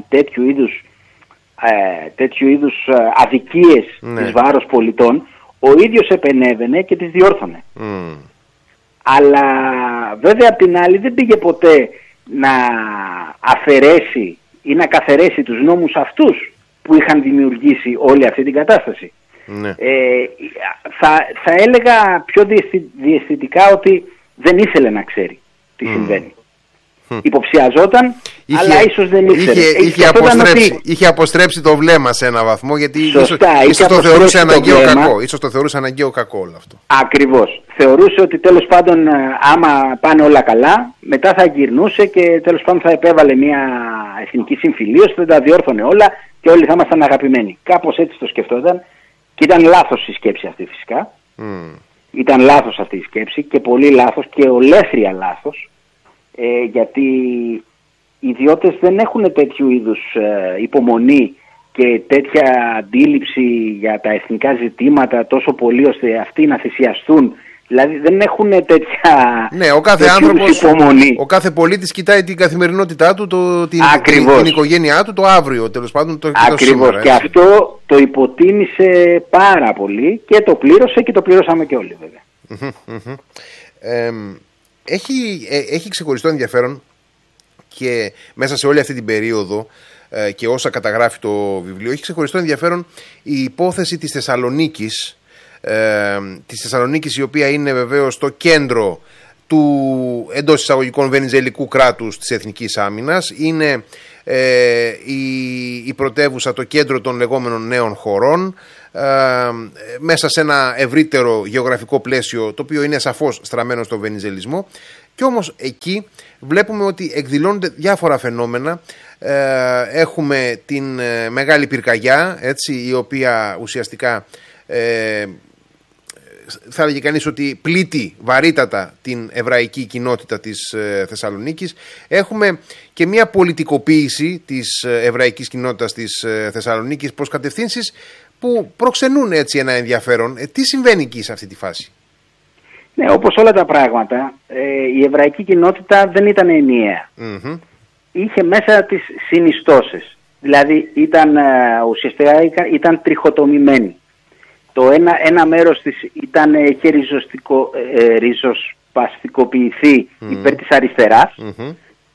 τέτοιου είδους αδικίες της βάρος πολιτών, ο ίδιος επενέβαινε και τις διόρθωνε. Αλλά βέβαια απ' την άλλη δεν πήγε ποτέ να αφαιρέσει ή να καθαιρέσει τους νόμους αυτούς που είχαν δημιουργήσει όλη αυτή την κατάσταση. Ναι. Θα έλεγα πιο διαισθητικά ότι δεν ήθελε να ξέρει τι συμβαίνει. Υποψιαζόταν, αλλά ίσως δεν ήξερε. Είχε αποστρέψει το βλέμμα σε έναν βαθμό, γιατί ίσως το θεωρούσε αναγκαίο κακό. Ίσως το θεωρούσε αναγκαίο κακό όλο αυτό. Ακριβώς. Θεωρούσε ότι τέλος πάντων άμα πάνε όλα καλά, μετά θα γυρνούσε και τέλος πάντων θα επέβαλε μια εθνική συμφιλίωση, θα τα διόρθωνε όλα και όλοι θα ήμασταν αγαπημένοι. Κάπως έτσι το σκεφτόταν. Και ήταν λάθος η σκέψη αυτή φυσικά. Ήταν λάθος αυτή η σκέψη και πολύ λάθος και ολέθρια λάθος, γιατί οι ιδιώτες δεν έχουν τέτοιου είδους υπομονή και τέτοια αντίληψη για τα εθνικά ζητήματα τόσο πολύ ώστε αυτοί να θυσιαστούν. Δηλαδή δεν έχουν τέτοια ο κάθε άνθρωπος, υπομονή. Ο κάθε πολίτης κοιτάει την καθημερινότητά του, την οικογένειά του, το αύριο τέλος πάντων. Ακριβώς. Και αυτό το υποτίμησε πάρα πολύ και το πλήρωσε και το πληρώσαμε και όλοι βέβαια. Έχει ξεχωριστό ενδιαφέρον και μέσα σε όλη αυτή την περίοδο και όσα καταγράφει το βιβλίο, έχει ξεχωριστό ενδιαφέρον η υπόθεση της Θεσσαλονίκης, η οποία είναι βεβαίως το κέντρο του εντός εισαγωγικών βενιζελικού κράτους της Εθνικής Άμυνας. Είναι η πρωτεύουσα, το κέντρο των λεγόμενων νέων χωρών, μέσα σε ένα ευρύτερο γεωγραφικό πλαίσιο, το οποίο είναι σαφώς στραμμένο στο βενιζελισμό. Και όμως εκεί βλέπουμε ότι εκδηλώνονται διάφορα φαινόμενα. Έχουμε την Μεγάλη Πυρκαγιά, έτσι, η οποία ουσιαστικά θα έλεγε κανείς ότι πλήττει βαρύτατα την εβραϊκή κοινότητα της Θεσσαλονίκης. Έχουμε και μια πολιτικοποίηση της εβραϊκής κοινότητας της Θεσσαλονίκης προς κατευθύνσεις που προξενούν έτσι ένα ενδιαφέρον. Τι συμβαίνει εκεί σε αυτή τη φάση? Ναι, όπως όλα τα πράγματα, η εβραϊκή κοινότητα δεν ήταν ενιαία. Mm-hmm. Είχε μέσα τις συνιστώσεις. Δηλαδή ουσιαστικά ήταν τριχοτομημένη. Το ένα μέρος της είχε ριζοσπαστικοποιηθεί υπέρ της αριστεράς. Mm-hmm.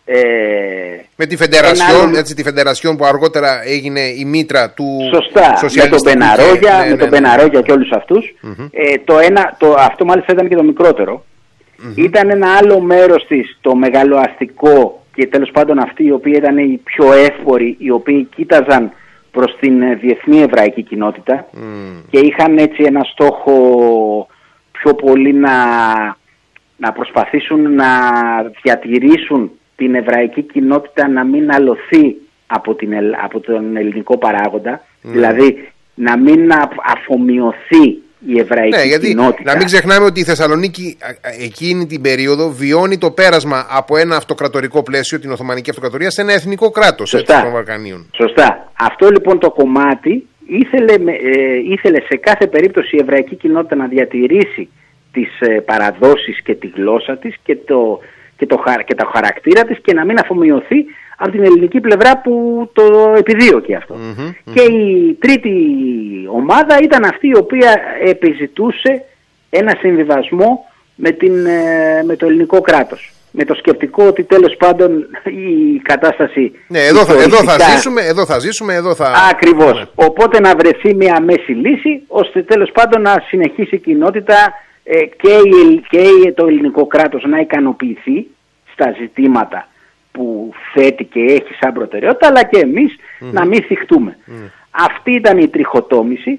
Με τη Φεντερασιόν, έτσι, τη Φεντερασιόν που αργότερα έγινε η μήτρα του σοσιαλιστικού. Με τον Μπεναρόγια και όλους αυτούς. Mm-hmm. Αυτό μάλιστα ήταν και το μικρότερο. Mm-hmm. Ήταν ένα άλλο μέρος της, το μεγαλοαστικό, και τέλος πάντων αυτοί οι οποίοι ήταν οι πιο εύποροι, οι οποίοι κοίταζαν προς την διεθνή εβραϊκή κοινότητα και είχαν έτσι ένα στόχο πιο πολύ να προσπαθήσουν να διατηρήσουν την εβραϊκή κοινότητα, να μην αλωθεί από τον ελληνικό παράγοντα, δηλαδή να μην αφομοιωθεί η εβραϊκή κοινότητα. Να μην ξεχνάμε ότι η Θεσσαλονίκη εκείνη την περίοδο βιώνει το πέρασμα από ένα αυτοκρατορικό πλαίσιο, την Οθωμανική Αυτοκρατορία, σε ένα εθνικό κράτος των Βαλκανίων. Σωστά. Αυτό λοιπόν το κομμάτι ήθελε σε κάθε περίπτωση η εβραϊκή κοινότητα να διατηρήσει τις παραδόσεις και τη γλώσσα της και το χαρακτήρα της και να μην αφομοιωθεί από την ελληνική πλευρά που το επιδίωκε αυτό. Mm-hmm. Και η τρίτη ομάδα ήταν αυτή η οποία επιζητούσε ένα συμβιβασμό με το ελληνικό κράτος. Με το σκεπτικό ότι τέλος πάντων η κατάσταση... Ναι, εδώ θα ζήσουμε. Ακριβώς. Ναι. Οπότε να βρεθεί μια μέση λύση, ώστε τέλος πάντων να συνεχίσει η κοινότητα και το ελληνικό κράτος να ικανοποιηθεί στα ζητήματα που θέτει και έχει σαν προτεραιότητα, αλλά και εμείς να μην θυχτούμε. Αυτή ήταν η τριχοτόμηση,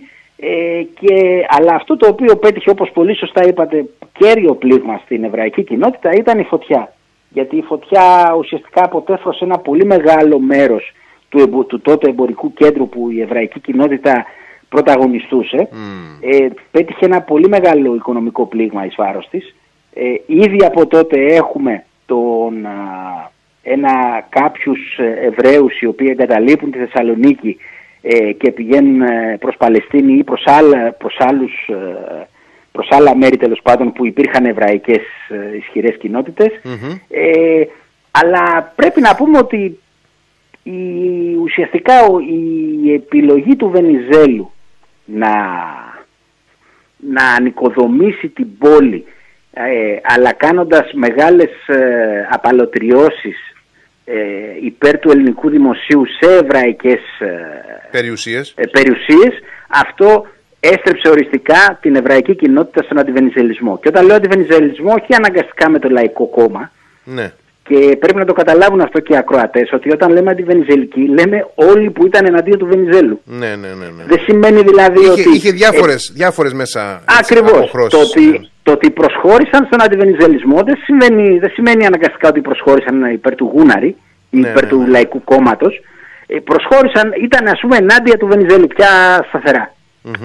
αλλά αυτό το οποίο πέτυχε, όπως πολύ σωστά είπατε, κέριο πλήγμα στην εβραϊκή κοινότητα ήταν η φωτιά. Γιατί η φωτιά ουσιαστικά αποτέφρωσε ένα πολύ μεγάλο μέρος του τότε εμπορικού κέντρου που η εβραϊκή κοινότητα πρωταγωνιστούσε. Πέτυχε ένα πολύ μεγάλο οικονομικό πλήγμα εις βάρος της. Ήδη από τότε έχουμε κάποιους Εβραίους οι οποίοι εγκαταλείπουν τη Θεσσαλονίκη και πηγαίνουν προς Παλαιστίνη ή προς άλλα μέρη τέλος πάντων που υπήρχαν εβραϊκές ισχυρές κοινότητες. Αλλά πρέπει να πούμε ότι ουσιαστικά η επιλογή του Βενιζέλου να ανοικοδομήσει την πόλη, αλλά κάνοντας μεγάλες απαλωτριώσεις υπέρ του ελληνικού δημοσίου σε εβραϊκές περιουσίες, αυτό έστρεψε οριστικά την εβραϊκή κοινότητα στον αντιβενιζελισμό. Και όταν λέω αντιβενιζελισμό, όχι αναγκαστικά με το Λαϊκό Κόμμα. Ναι. Και πρέπει να το καταλάβουν αυτό και οι ακροατές, ότι όταν λέμε αντιβενιζελικοί, λέμε όλοι που ήταν εναντίον του Βενιζέλου. Ναι. Δεν σημαίνει δηλαδή ότι... Είχε διάφορες μέσα. Ακριβώς. Το ότι προσχώρησαν στον αντιβενιζελισμό δεν σημαίνει αναγκαστικά ότι προσχώρησαν υπέρ του Γούναρη ή υπέρ του Λαϊκού Κόμματος. Προσχώρησαν, ήταν ας πούμε ενάντια του Βενιζέλου πια σταθερά.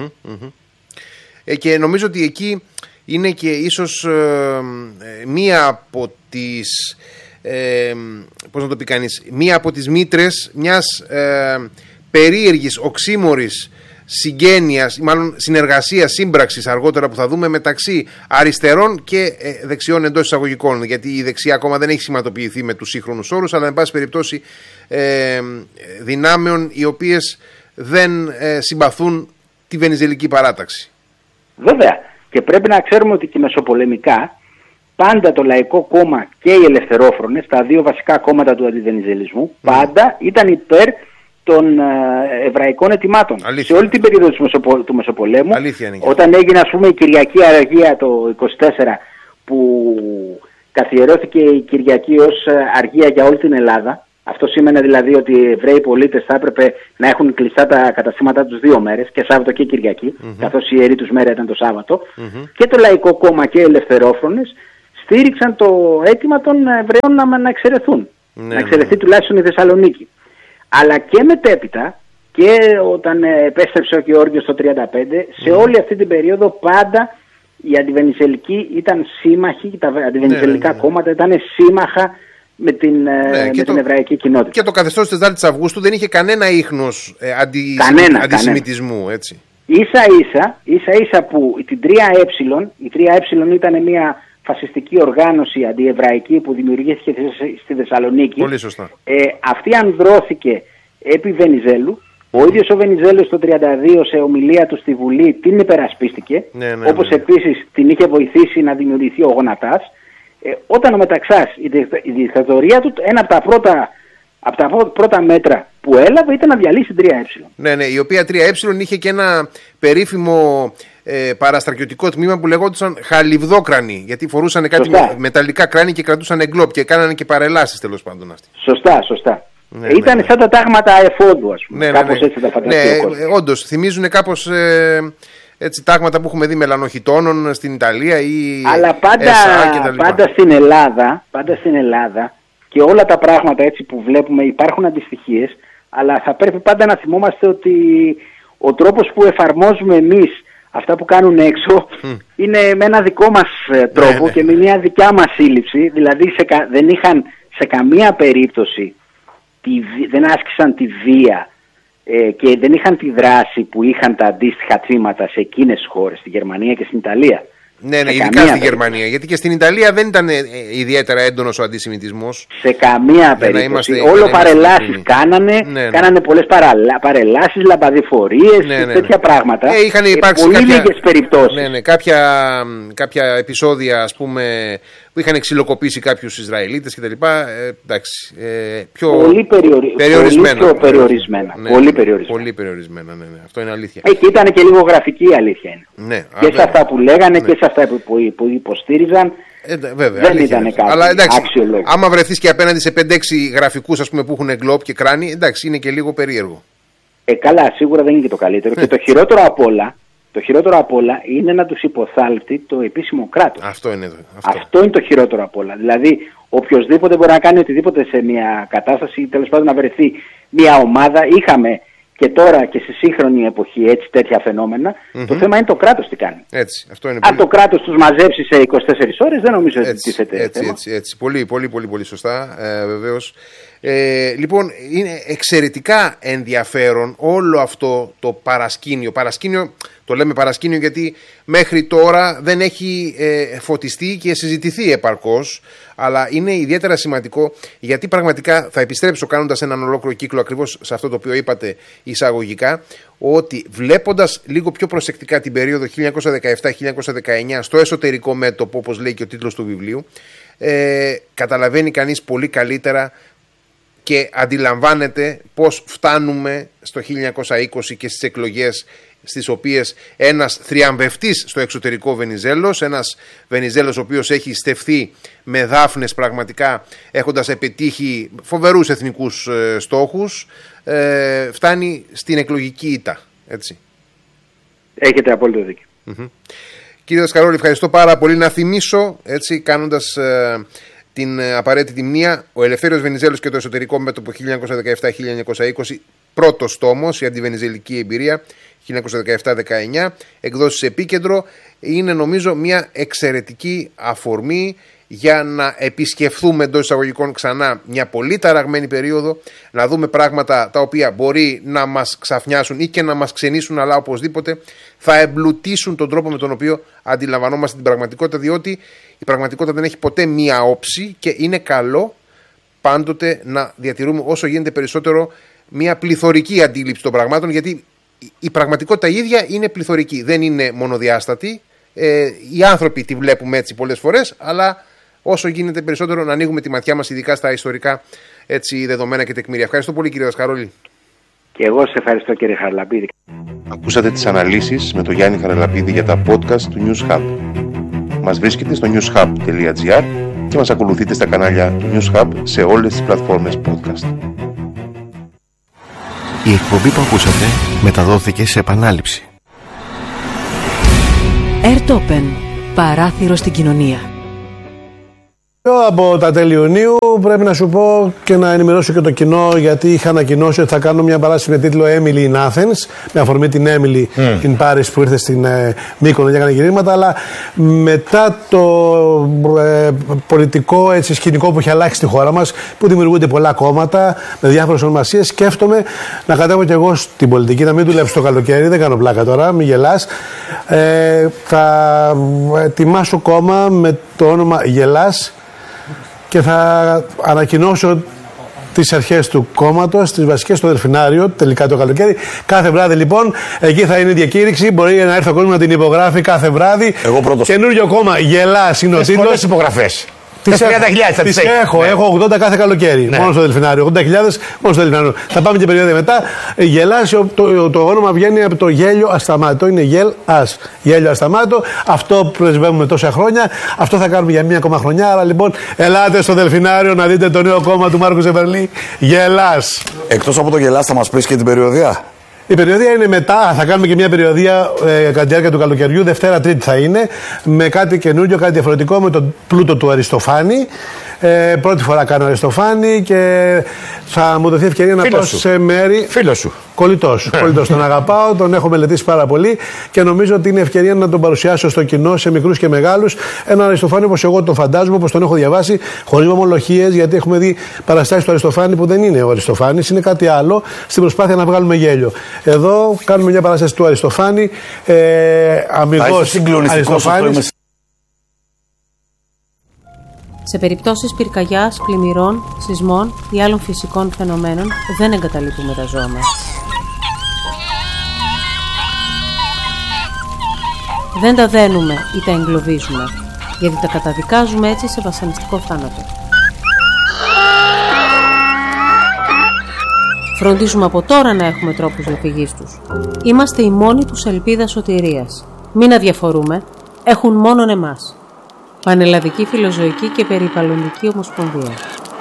Και νομίζω ότι εκεί είναι και ίσως μία από τις πώς να το πει κανείς, μία από τις μήτρες μιας περίεργης, οξύμορης συγγένειας, μάλλον συνεργασίας, σύμπραξης αργότερα που θα δούμε μεταξύ αριστερών και δεξιών εντός εισαγωγικών, γιατί η δεξιά ακόμα δεν έχει σηματοποιηθεί με τους σύγχρονους όρους, αλλά εν πάση περιπτώσει δυνάμεων οι οποίες δεν συμπαθούν τη βενιζελική παράταξη. Βέβαια, και πρέπει να ξέρουμε ότι και μεσοπολεμικά πάντα το Λαϊκό Κόμμα και οι Ελευθερόφρονες, τα δύο βασικά κόμματα του αντιβενιζελισμού, πάντα ήταν υπέρ των εβραϊκών ετοιμάτων. Αλήθεια. Σε όλη την περίοδο του Μεσοπολέμου, όταν έγινε ας πούμε η Κυριακή Αργία το 24, που καθιερώθηκε η Κυριακή ως αργία για όλη την Ελλάδα. Αυτό σήμαινε δηλαδή ότι οι Εβραίοι πολίτες θα έπρεπε να έχουν κλειστά τα καταστήματά τους 2 μέρες, και Σάββατο και Κυριακή, καθώς η ιερή τους μέρα ήταν το Σάββατο. Και το Λαϊκό Κόμμα και οι Ελευθερόφρονες στήριξαν το αίτημα των Εβραίων να εξαιρεθούν. Να εξαιρεθεί τουλάχιστον η Θεσσαλονίκη. Αλλά και μετέπειτα, και όταν επέστρεψε ο Γεώργιος το 1935, σε όλη αυτή την περίοδο πάντα οι αντιβενιζελικοί ήταν σύμμαχοι, τα αντιβενιζελικά κόμματα ήταν σύμμαχα με την εβραϊκή κοινότητα. Και το καθεστώς της 4ης Αυγούστου δεν είχε κανένα ίχνος αντισημιτισμού, έτσι. Ίσα-ίσα που η 3Ε ήταν μια φασιστική οργάνωση αντιεβραϊκή που δημιουργήθηκε στη Θεσσαλονίκη. Πολύ σωστά. Αυτή ανδρώθηκε επί Βενιζέλου. Ο ίδιος ο Βενιζέλος το 1932 σε ομιλία του στη Βουλή την υπερασπίστηκε, όπως επίσης την είχε βοηθήσει να δημιουργηθεί ο Γονατάς. Όταν ο Μεταξάς, η δικτατορία του, ένα από τα πρώτα μέτρα που έλαβε ήταν να διαλύσει την 3Ε. Ναι, η οποία 3Ε είχε και ένα περίφημο παραστρατιωτικό τμήμα που λεγόντουσαν χαλιβδόκρανοι, γιατί φορούσαν κάτι μεταλλικά κράνη και κρατούσαν εγκλόπ και κάνανε και παρελάσεις, τέλος πάντων αυτοί. Σωστά. Ήταν σαν τα τάγματα εφόδου, ας πούμε. Κάπως έτσι τα φανταστεί ο κόσμος. Όντως, θυμίζουν κάπως έτσι, τάγματα που έχουμε δει μελανοχιτώνων στην Ιταλία ή. Αλλά πάντα στην Ελλάδα και όλα τα πράγματα έτσι που βλέπουμε υπάρχουν αντιστοιχίες, αλλά θα πρέπει πάντα να θυμόμαστε ότι ο τρόπος που εφαρμόζουμε εμείς αυτά που κάνουν έξω είναι με ένα δικό μας τρόπο και με μια δικιά μας σύλληψη. Δηλαδή δεν είχαν σε καμία περίπτωση, δεν άσκησαν τη βία και δεν είχαν τη δράση που είχαν τα αντίστοιχα τμήματα σε εκείνες τις χώρες, στη Γερμανία και στην Ιταλία. Ναι, ειδικά στη Γερμανία, γιατί και στην Ιταλία δεν ήταν ιδιαίτερα έντονος ο αντισημιτισμός. Σε καμία περίπτωση. Όλο παρελάσεις κάνανε πολλές παρελάσεις, λαμπαδιφορίες, τέτοια πράγματα. Είχαν υπάρξει πολύ λίγες περιπτώσεις. Κάποια επεισόδια, ας πούμε, που είχαν ξυλοκοπήσει κάποιους Ισραηλίτες κτλ. Εντάξει, πολύ περιορισμένα. Πολύ περιορισμένα, ναι. Αυτό είναι αλήθεια. Και ήταν και λίγο γραφική η αλήθεια είναι. Ναι, και σε αυτά που λέγανε και σε αυτά που υποστήριζαν. Βέβαια, δεν ήταν κάτι άξιο. Άμα βρεθείς και απέναντι σε 5-6 γραφικούς, ας πούμε, που έχουν γκλόπ και κράνη, εντάξει, είναι και λίγο περίεργο. Καλά, σίγουρα δεν είναι και το καλύτερο. Και το χειρότερο απ' όλα είναι να τους υποθάλπτει το επίσημο κράτος. Αυτό είναι το χειρότερο απ' όλα. Δηλαδή, οποιοσδήποτε μπορεί να κάνει οτιδήποτε σε μια κατάσταση, τέλος πάντων να βρεθεί μια ομάδα. Είχαμε και τώρα και στη σύγχρονη εποχή έτσι τέτοια φαινόμενα. Το θέμα είναι το κράτος τι κάνει. Έτσι, αυτό είναι αν το κράτος τους μαζέψει σε 24 ώρες, δεν νομίζω ότι τίθεται θέμα. Έτσι. Πολύ σωστά, βεβαίως. Λοιπόν, είναι εξαιρετικά ενδιαφέρον όλο αυτό το παρασκήνιο. Το λέμε παρασκήνιο γιατί μέχρι τώρα δεν έχει φωτιστεί και συζητηθεί επαρκώς, αλλά είναι ιδιαίτερα σημαντικό γιατί πραγματικά θα επιστρέψω κάνοντας έναν ολόκληρο κύκλο ακριβώς σε αυτό το οποίο είπατε εισαγωγικά, ότι βλέποντας λίγο πιο προσεκτικά την περίοδο 1917-1919 στο εσωτερικό μέτωπο, όπως λέει και ο τίτλος του βιβλίου, καταλαβαίνει κανείς πολύ καλύτερα και αντιλαμβάνεται πώς φτάνουμε στο 1920 και στις εκλογές στις οποίες ένας θριαμβευτής στο εξωτερικό Βενιζέλος, ένας Βενιζέλος ο οποίος έχει στεφθεί με δάφνες πραγματικά έχοντας επιτύχει φοβερούς εθνικούς στόχους, φτάνει στην εκλογική ήττα, έτσι. Έχετε απόλυτο δίκιο. Κύριε Δασκαρόλη, ευχαριστώ πάρα πολύ. Να θυμίσω, έτσι, κάνοντας την απαραίτητη μνήα, ο Ελευθέριος Βενιζέλος και το εσωτερικό μέτωπο 1917-1920, πρώτος τόμος, η αντιβενιζελική εμπειρία 1917-19, εκδόσεις Επίκεντρο, είναι νομίζω μια εξαιρετική αφορμή για να επισκεφθούμε εντός εισαγωγικών ξανά μια πολύ ταραγμένη περίοδο, να δούμε πράγματα τα οποία μπορεί να μας ξαφνιάσουν ή και να μας ξενήσουν, αλλά οπωσδήποτε θα εμπλουτίσουν τον τρόπο με τον οποίο αντιλαμβανόμαστε την πραγματικότητα, διότι η πραγματικότητα δεν έχει ποτέ μία όψη και είναι καλό πάντοτε να διατηρούμε όσο γίνεται περισσότερο μία πληθωρική αντίληψη των πραγμάτων, γιατί η πραγματικότητα ίδια είναι πληθωρική, δεν είναι μονοδιάστατη. Οι άνθρωποι τη βλέπουμε έτσι πολλές φορές, αλλά όσο γίνεται περισσότερο να ανοίγουμε τη ματιά μας, ειδικά στα ιστορικά έτσι, δεδομένα και τεκμήρια. Ευχαριστώ πολύ, κύριε Δασκαρόλη. Και εγώ σε ευχαριστώ, κύριε Χαραλαπίδη. Ακούσατε τις αναλύσεις με τον Γιάννη Χαραλαπίδη για τα podcast του News Hub. Μας βρίσκεται στο newshub.gr και μας ακολουθείτε στα κανάλια News Hub σε όλες τις πλατφόρμες podcast. Η εκπομπή που ακούσατε μεταδόθηκε σε επανάληψη. Airtopen. Παράθυρο στην κοινωνία. Από τα τέλη Ιουνίου πρέπει να σου πω και να ενημερώσω και το κοινό, γιατί είχα ανακοινώσει ότι θα κάνω μια παράσταση με τίτλο Emily in Athens, με αφορμή την Emily in Paris που ήρθε στην Μύκονο και έκανε γυρίσματα, αλλά μετά το πολιτικό σκηνικό που έχει αλλάξει στη χώρα μας, που δημιουργούνται πολλά κόμματα με διάφορες ονομασίες, σκέφτομαι να κατέβω και εγώ στην πολιτική, να μην δουλέψω το καλοκαίρι, δεν κάνω πλάκα τώρα, μην γελάς. Θα ετοιμάσω κόμμα με το όνομα Γελάς και θα ανακοινώσω τις αρχές του κόμματος, τις βασικές στο Δελφινάριο, τελικά το καλοκαίρι. Κάθε βράδυ λοιπόν, εκεί θα είναι η διακήρυξη. Μπορεί να έρθει ο κόσμος να την υπογράφει κάθε βράδι. Εγώ πρώτος. Καινούριο κόμμα, Γελάς είναι ο τίτλος. Πολλές υπογραφές. Τις έχω, έχω 80 κάθε καλοκαίρι. Ναι. Μόνο στο Δελφινάριο. 80.000 μόνο στο Δελφινάριο. Θα πάμε και περίοδο μετά. Γελάς, το όνομα βγαίνει από το γέλιο ασταμάτητο. Είναι γελ-ας. Γέλιο ασταμάτητο. Αυτό πρεσβεύουμε τόσα χρόνια. Αυτό θα κάνουμε για μία ακόμα χρονιά. Άρα λοιπόν, ελάτε στο Δελφινάριο να δείτε το νέο κόμμα του Μάρκου Ζεβερλή. Γελάς. Εκτός από το Γελάς, θα μας πεις και την περιοδία. Η περιοδία είναι μετά, θα κάνουμε και μια περιοδία κατά τη διάρκεια του καλοκαιριού, Δευτέρα Τρίτη θα είναι, με κάτι καινούριο, κάτι διαφορετικό, με τον πλούτο του Αριστοφάνη. Πρώτη φορά κάνω Αριστοφάνη και θα μου δοθεί ευκαιρία να πάω σε μέρη. Φίλος σου. Κολλητός. Τον αγαπάω, τον έχω μελετήσει πάρα πολύ και νομίζω ότι είναι ευκαιρία να τον παρουσιάσω στο κοινό, σε μικρούς και μεγάλους. Έναν Αριστοφάνη όπως εγώ τον φαντάζομαι, όπως τον έχω διαβάσει, χωρίς ομολογίες, γιατί έχουμε δει παραστάσεις του Αριστοφάνη που δεν είναι ο Αριστοφάνης, είναι κάτι άλλο, στην προσπάθεια να βγάλουμε γέλιο. Εδώ κάνουμε μια παράσταση του Αριστοφάνη, αμιγώς Αριστοφάνης. Σε περιπτώσεις πυρκαγιάς, πλημμυρών, σεισμών ή άλλων φυσικών φαινομένων δεν εγκαταλείπουμε τα ζώα μας. Δεν τα δένουμε ή τα εγκλωβίζουμε, γιατί τα καταδικάζουμε έτσι σε βασανιστικό θάνατο. Φροντίζουμε από τώρα να έχουμε τρόπους διαφυγής τους. Είμαστε η μόνη τους ελπίδα σωτηρίας. Μην αδιαφορούμε, έχουν μόνον εμάς. Πανελλαδική Φιλοζωική και Περιβαλλοντική Ομοσπονδία.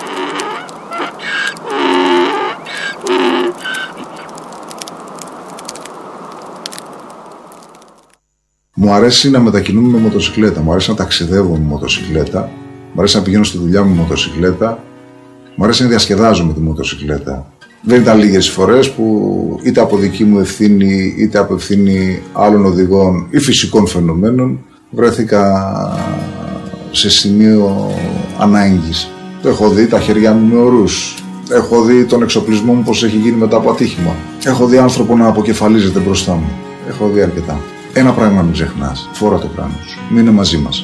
Μου αρέσει να μετακινούμαι με μοτοσυκλέτα, μου αρέσει να ταξιδεύω με μοτοσυκλέτα, μου αρέσει να πηγαίνω στη δουλειά με μοτοσυκλέτα, μου αρέσει να διασκεδάζω με τη μοτοσυκλέτα. Δεν ήταν λίγες οι φορές που είτε από δική μου ευθύνη, είτε από ευθύνη άλλων οδηγών ή φυσικών φαινομένων βρέθηκα σε σημείο ανάγκης. Έχω δει τα χέρια μου με ορούς. Έχω δει τον εξοπλισμό μου πως έχει γίνει μετά από ατύχημα. Έχω δει άνθρωπο να αποκεφαλίζεται μπροστά μου. Έχω δει αρκετά. Ένα πράγμα μην ξεχνάς. Φόρα το πράγμα σου. Μείνε μαζί μας.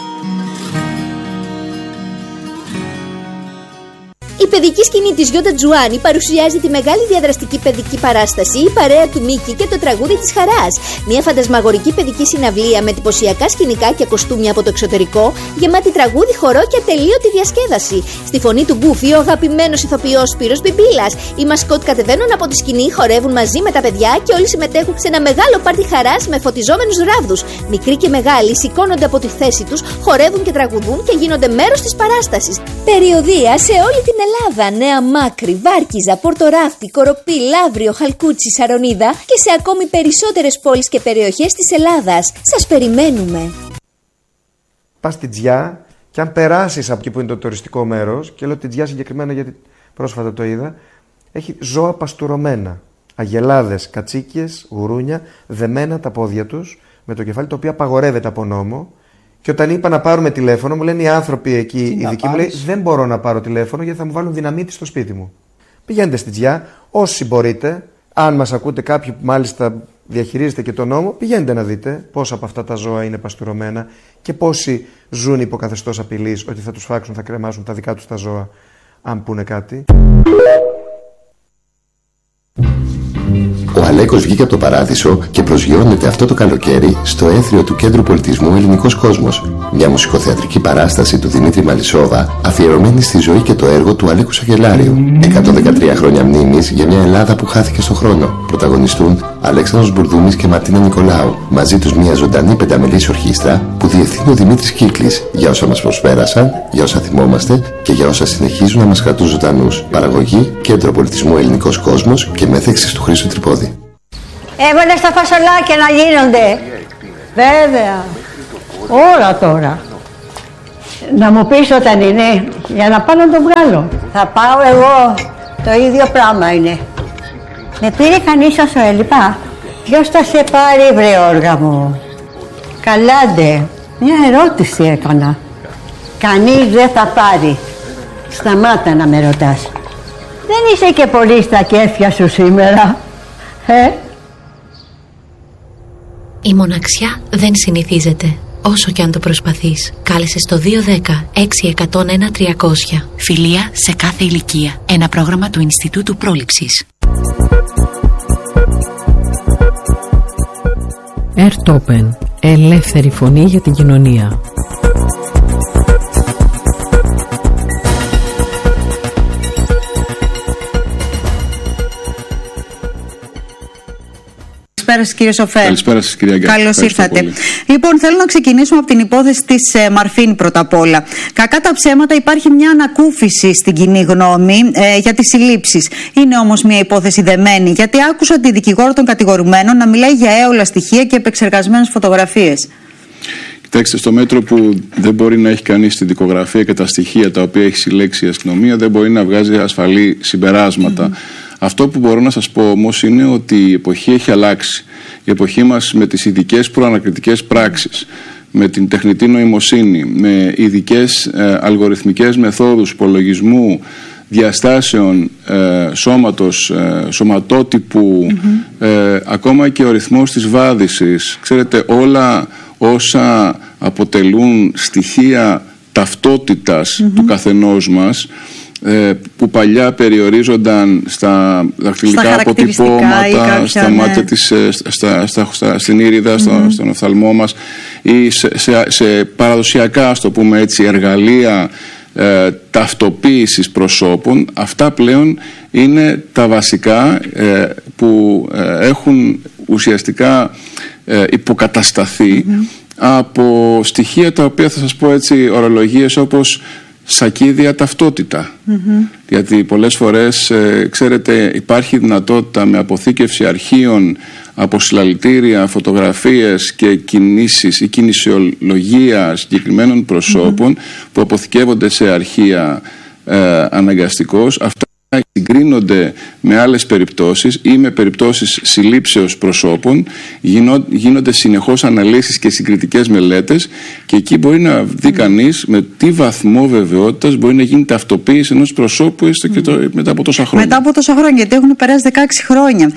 Η παιδική σκηνή της Γιώτα Τζουάνι παρουσιάζει τη μεγάλη διαδραστική παιδική παράσταση «Η παρέα του Μίκη και το τραγούδι της χαράς». Μια φαντασμαγορική παιδική συναυλία με εντυπωσιακά σκηνικά και κοστούμια από το εξωτερικό, γεμάτη τραγούδι, χορό και ατελείωτη διασκέδαση. Στη φωνή του Γκούφι, ο αγαπημένος ηθοποιός Σπύρος Μπιμπίλας. Οι μασκότ κατεβαίνουν από τη σκηνή, χορεύουν μαζί με τα παιδιά και όλοι συμμετέχουν σε ένα μεγάλο πάρτι χαράς με φωτιζόμενους ράβδους. Μικροί και μεγάλοι σηκώνονται από τη θέση τους, χορεύουν και τραγουδούν και γίνονται μέρος της παράστασης. Περιοδία σε όλη την Ελλάδα, Νέα Μάκρη, Βάρκιζα, Πορτοράφτη, Κοροπή, Λαύριο, Χαλκούτσι, Σαρονίδα και σε ακόμη περισσότερες πόλεις και περιοχές της Ελλάδας. Σας περιμένουμε. Πας στη Τζιά και αν περάσεις από εκεί που είναι το τουριστικό μέρος, και λέω τη Τζιά συγκεκριμένα γιατί πρόσφατα το είδα, έχει ζώα παστουρωμένα. Αγελάδες, κατσίκιες, γουρούνια, δεμένα τα πόδια τους με το κεφάλι, το οποίο απαγορεύεται από νόμο. Και όταν είπα να πάρουμε τηλέφωνο, μου λένε οι άνθρωποι εκεί, οι δικοί μου, λέει, δεν μπορώ να πάρω τηλέφωνο γιατί θα μου βάλουν δυναμίτη στο σπίτι μου. Πηγαίνετε στη Τζιά, όσοι μπορείτε, αν μας ακούτε κάποιοι που μάλιστα διαχειρίζετε και τον νόμο, πηγαίνετε να δείτε πόσα από αυτά τα ζώα είναι παστουρωμένα και πόσοι ζουν υπό καθεστώς απειλής ότι θα τους φάξουν, θα κρεμάσουν τα δικά τους τα ζώα, αν πούνε κάτι. Ο Αλέκος βγήκε από το παράδεισο και προσγειώνεται αυτό το καλοκαίρι στο έθριο του Κέντρου Πολιτισμού Ελληνικός Κόσμος. Μια μουσικοθεατρική παράσταση του Δημήτρη Μαλισσόβα, αφιερωμένη στη ζωή και το έργο του Αλέκου Σακελάριου. 113 χρόνια μνήμης για μια Ελλάδα που χάθηκε στο χρόνο. Πρωταγωνιστούν Αλέξανδρος Μπουρδούμης και Μαρτίνα Νικολάου. Μαζί τους μια ζωντανή πενταμελής ορχήστρα που διευθύνει ο Δημήτρης Κύκλης για όσα μας προσπέρασαν, για όσα θυμόμαστε και για όσα συνεχίζουν να μας κρατούν ζωντανούς. Παραγωγή Κέντρο Πολιτισμού Ελληνικός Κόσμος και μέθεξης του Χρήστου Τρυπόδη. Έβαλες τα φασολάκια να γίνονται. Βέβαια. Όλα τώρα. Να μου πεις όταν είναι, για να πάω να το βγάλω. Θα πάω εγώ. Το ίδιο πράγμα είναι. Με πήρε κανείς όσο έλειπα. Ποιος θα σε πάρει, βρε όργα μου? Καλάντε. Μια ερώτηση έκανα. Κανείς δεν θα πάρει. Σταμάτα να με ρωτάς. Δεν είσαι και πολύ στα κέφια σου σήμερα. Η μοναξιά δεν συνηθίζεται, όσο και αν το προσπαθείς. Κάλεσε στο 210-6101-300. Φιλία σε κάθε ηλικία. Ένα πρόγραμμα του Ινστιτούτου Πρόληψης. Ερτόπεν. Ελεύθερη φωνή για την κοινωνία. Καλησπέρα σας, κύριε Σοφέ. Καλησπέρα σας, κυρία Γκάκη. Καλώς ήρθατε. Λοιπόν, θέλω να ξεκινήσουμε από την υπόθεση της Μαρφίν πρώτα απ' όλα. Κακά τα ψέματα, υπάρχει μια ανακούφιση στην κοινή γνώμη για τις συλλήψεις. Είναι όμως μια υπόθεση δεμένη, γιατί άκουσα τη δικηγόρο των κατηγορουμένων να μιλάει για έολα στοιχεία και επεξεργασμένες φωτογραφίες. Κοιτάξτε, στο μέτρο που δεν μπορεί να έχει κανείς την δικογραφία και τα στοιχεία τα οποία έχει συλλέξει η αστυνομία, δεν μπορεί να βγάζει ασφαλή συμπεράσματα. Αυτό που μπορώ να σας πω όμως είναι ότι η εποχή έχει αλλάξει. Η εποχή μας με τις ειδικές προανακριτικές πράξεις, με την τεχνητή νοημοσύνη, με ειδικές αλγοριθμικές μεθόδους υπολογισμού διαστάσεων σώματος, σωματότυπου, ακόμα και ο ρυθμός της βάδησης. Ξέρετε, όλα όσα αποτελούν στοιχεία ταυτότητας του καθενός μας, που παλιά περιορίζονταν στα δαχτυλικά αποτυπώματα, στα μάτια της, στην ήριδα, στον οφθαλμό μας, ή σε παραδοσιακά, ας το πούμε έτσι, εργαλεία ταυτοποίησης προσώπων. Αυτά πλέον είναι τα βασικά που έχουν ουσιαστικά υποκατασταθεί από στοιχεία τα οποία, θα σας πω έτσι, ορολογίες όπως σακίδια ταυτότητα. Γιατί πολλές φορές, ξέρετε, υπάρχει δυνατότητα με αποθήκευση αρχείων από συλλαλητήρια, φωτογραφίες και κινήσεις ή κινησιολογία συγκεκριμένων προσώπων που αποθηκεύονται σε αρχεία αναγκαστικώς. Αυτά συγκρίνονται με άλλες περιπτώσεις ή με περιπτώσεις συλλήψεως προσώπων, γίνονται συνεχώς αναλύσεις και συγκριτικές μελέτες, και εκεί μπορεί να δει κανείς με τι βαθμό βεβαιότητας μπορεί να γίνει ταυτοποίηση ενός προσώπου έστω και μετά από τόσα χρόνια. Μετά από τόσα χρόνια, γιατί έχουν περάσει 16 χρόνια.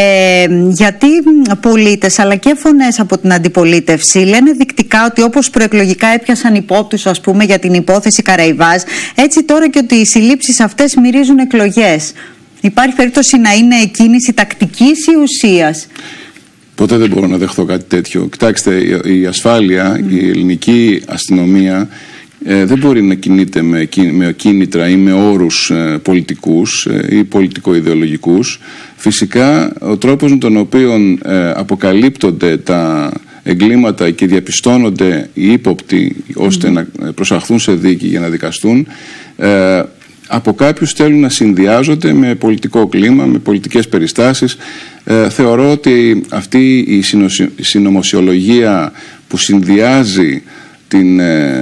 Γιατί πολίτες αλλά και φωνές από την αντιπολίτευση λένε δεικτικά ότι όπως προεκλογικά έπιασαν υπόπτους, ας πούμε, για την υπόθεση Καραϊβάς, έτσι τώρα και ότι οι συλλήψεις αυτές μυρίζουν εκλογές. Υπάρχει περίπτωση να είναι κίνηση τακτικής ή ουσίας? Ποτέ δεν μπορώ να δεχθώ κάτι τέτοιο. Κοιτάξτε, η ασφάλεια, η ελληνική αστυνομία δεν μπορεί να κινείται με κίνητρα ή με όρους πολιτικούς ή πολιτικο-ιδεολογικούς. Φυσικά, ο τρόπος με τον οποίο αποκαλύπτονται τα εγκλήματα και διαπιστώνονται οι ύποπτοι ώστε να προσαχθούν σε δίκη για να δικαστούν, από κάποιους θέλουν να συνδυάζονται με πολιτικό κλίμα, με πολιτικές περιστάσεις. Θεωρώ ότι αυτή η συνωμοσιολογία που συνδυάζει την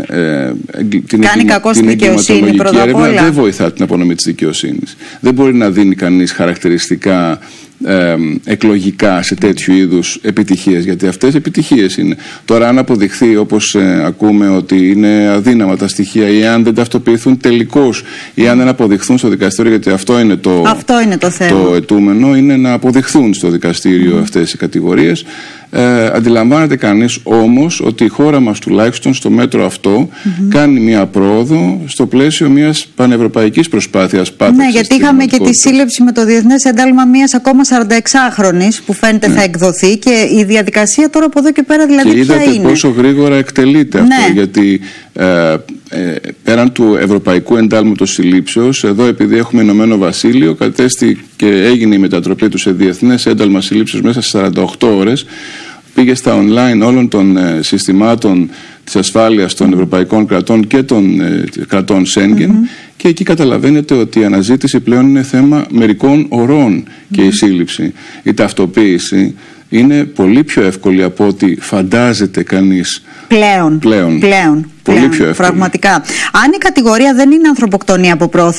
εγκληματολογική έρευνα δεν βοηθά την απονομή της δικαιοσύνης. Δεν μπορεί να δίνει κανείς χαρακτηριστικά εκλογικά σε τέτοιου είδους επιτυχίες, γιατί αυτές επιτυχίες είναι. Τώρα, αν αποδειχθεί, όπως ακούμε, ότι είναι αδύναμα τα στοιχεία ή αν δεν ταυτοποιηθούν τελικώς ή αν δεν αποδειχθούν στο δικαστήριο, γιατί αυτό είναι το θέμα. Το αιτούμενο είναι να αποδειχθούν στο δικαστήριο αυτές οι κατηγορίες. Αντιλαμβάνεται κανείς όμως ότι η χώρα μας τουλάχιστον στο μέτρο αυτό κάνει μια πρόοδο στο πλαίσιο μιας πανευρωπαϊκής προσπάθειας πάταξης. Ναι, γιατί είχαμε και τη σύλληψη με το Διεθνές Ένταλμα μιας ακόμα 46χρονης που φαίνεται θα εκδοθεί, και η διαδικασία τώρα από εδώ και πέρα δηλαδή και ποια είναι. είδατε πόσο γρήγορα εκτελείται αυτό, γιατί πέραν του Ευρωπαϊκού Εντάλματος Συλλήψεως, εδώ επειδή έχουμε Ηνωμένο Βασίλειο, κατέστη και έγινε η μετατροπή του σε Διεθνές Ένταλμα Συλλήψεως μέσα σε 48 ώρες. Πήγε στα online όλων των συστημάτων της ασφάλειας των ευρωπαϊκών κρατών και των κρατών Σέγγεν, και εκεί καταλαβαίνετε ότι η αναζήτηση πλέον είναι θέμα μερικών ωρών, και η σύλληψη, η ταυτοποίηση είναι πολύ πιο εύκολη από ό,τι φαντάζεται κανείς. Πλέον. Πολύ πιο εύκολη. Πραγματικά. Αν η κατηγορία δεν είναι ανθρωποκτονία από πρόθεση,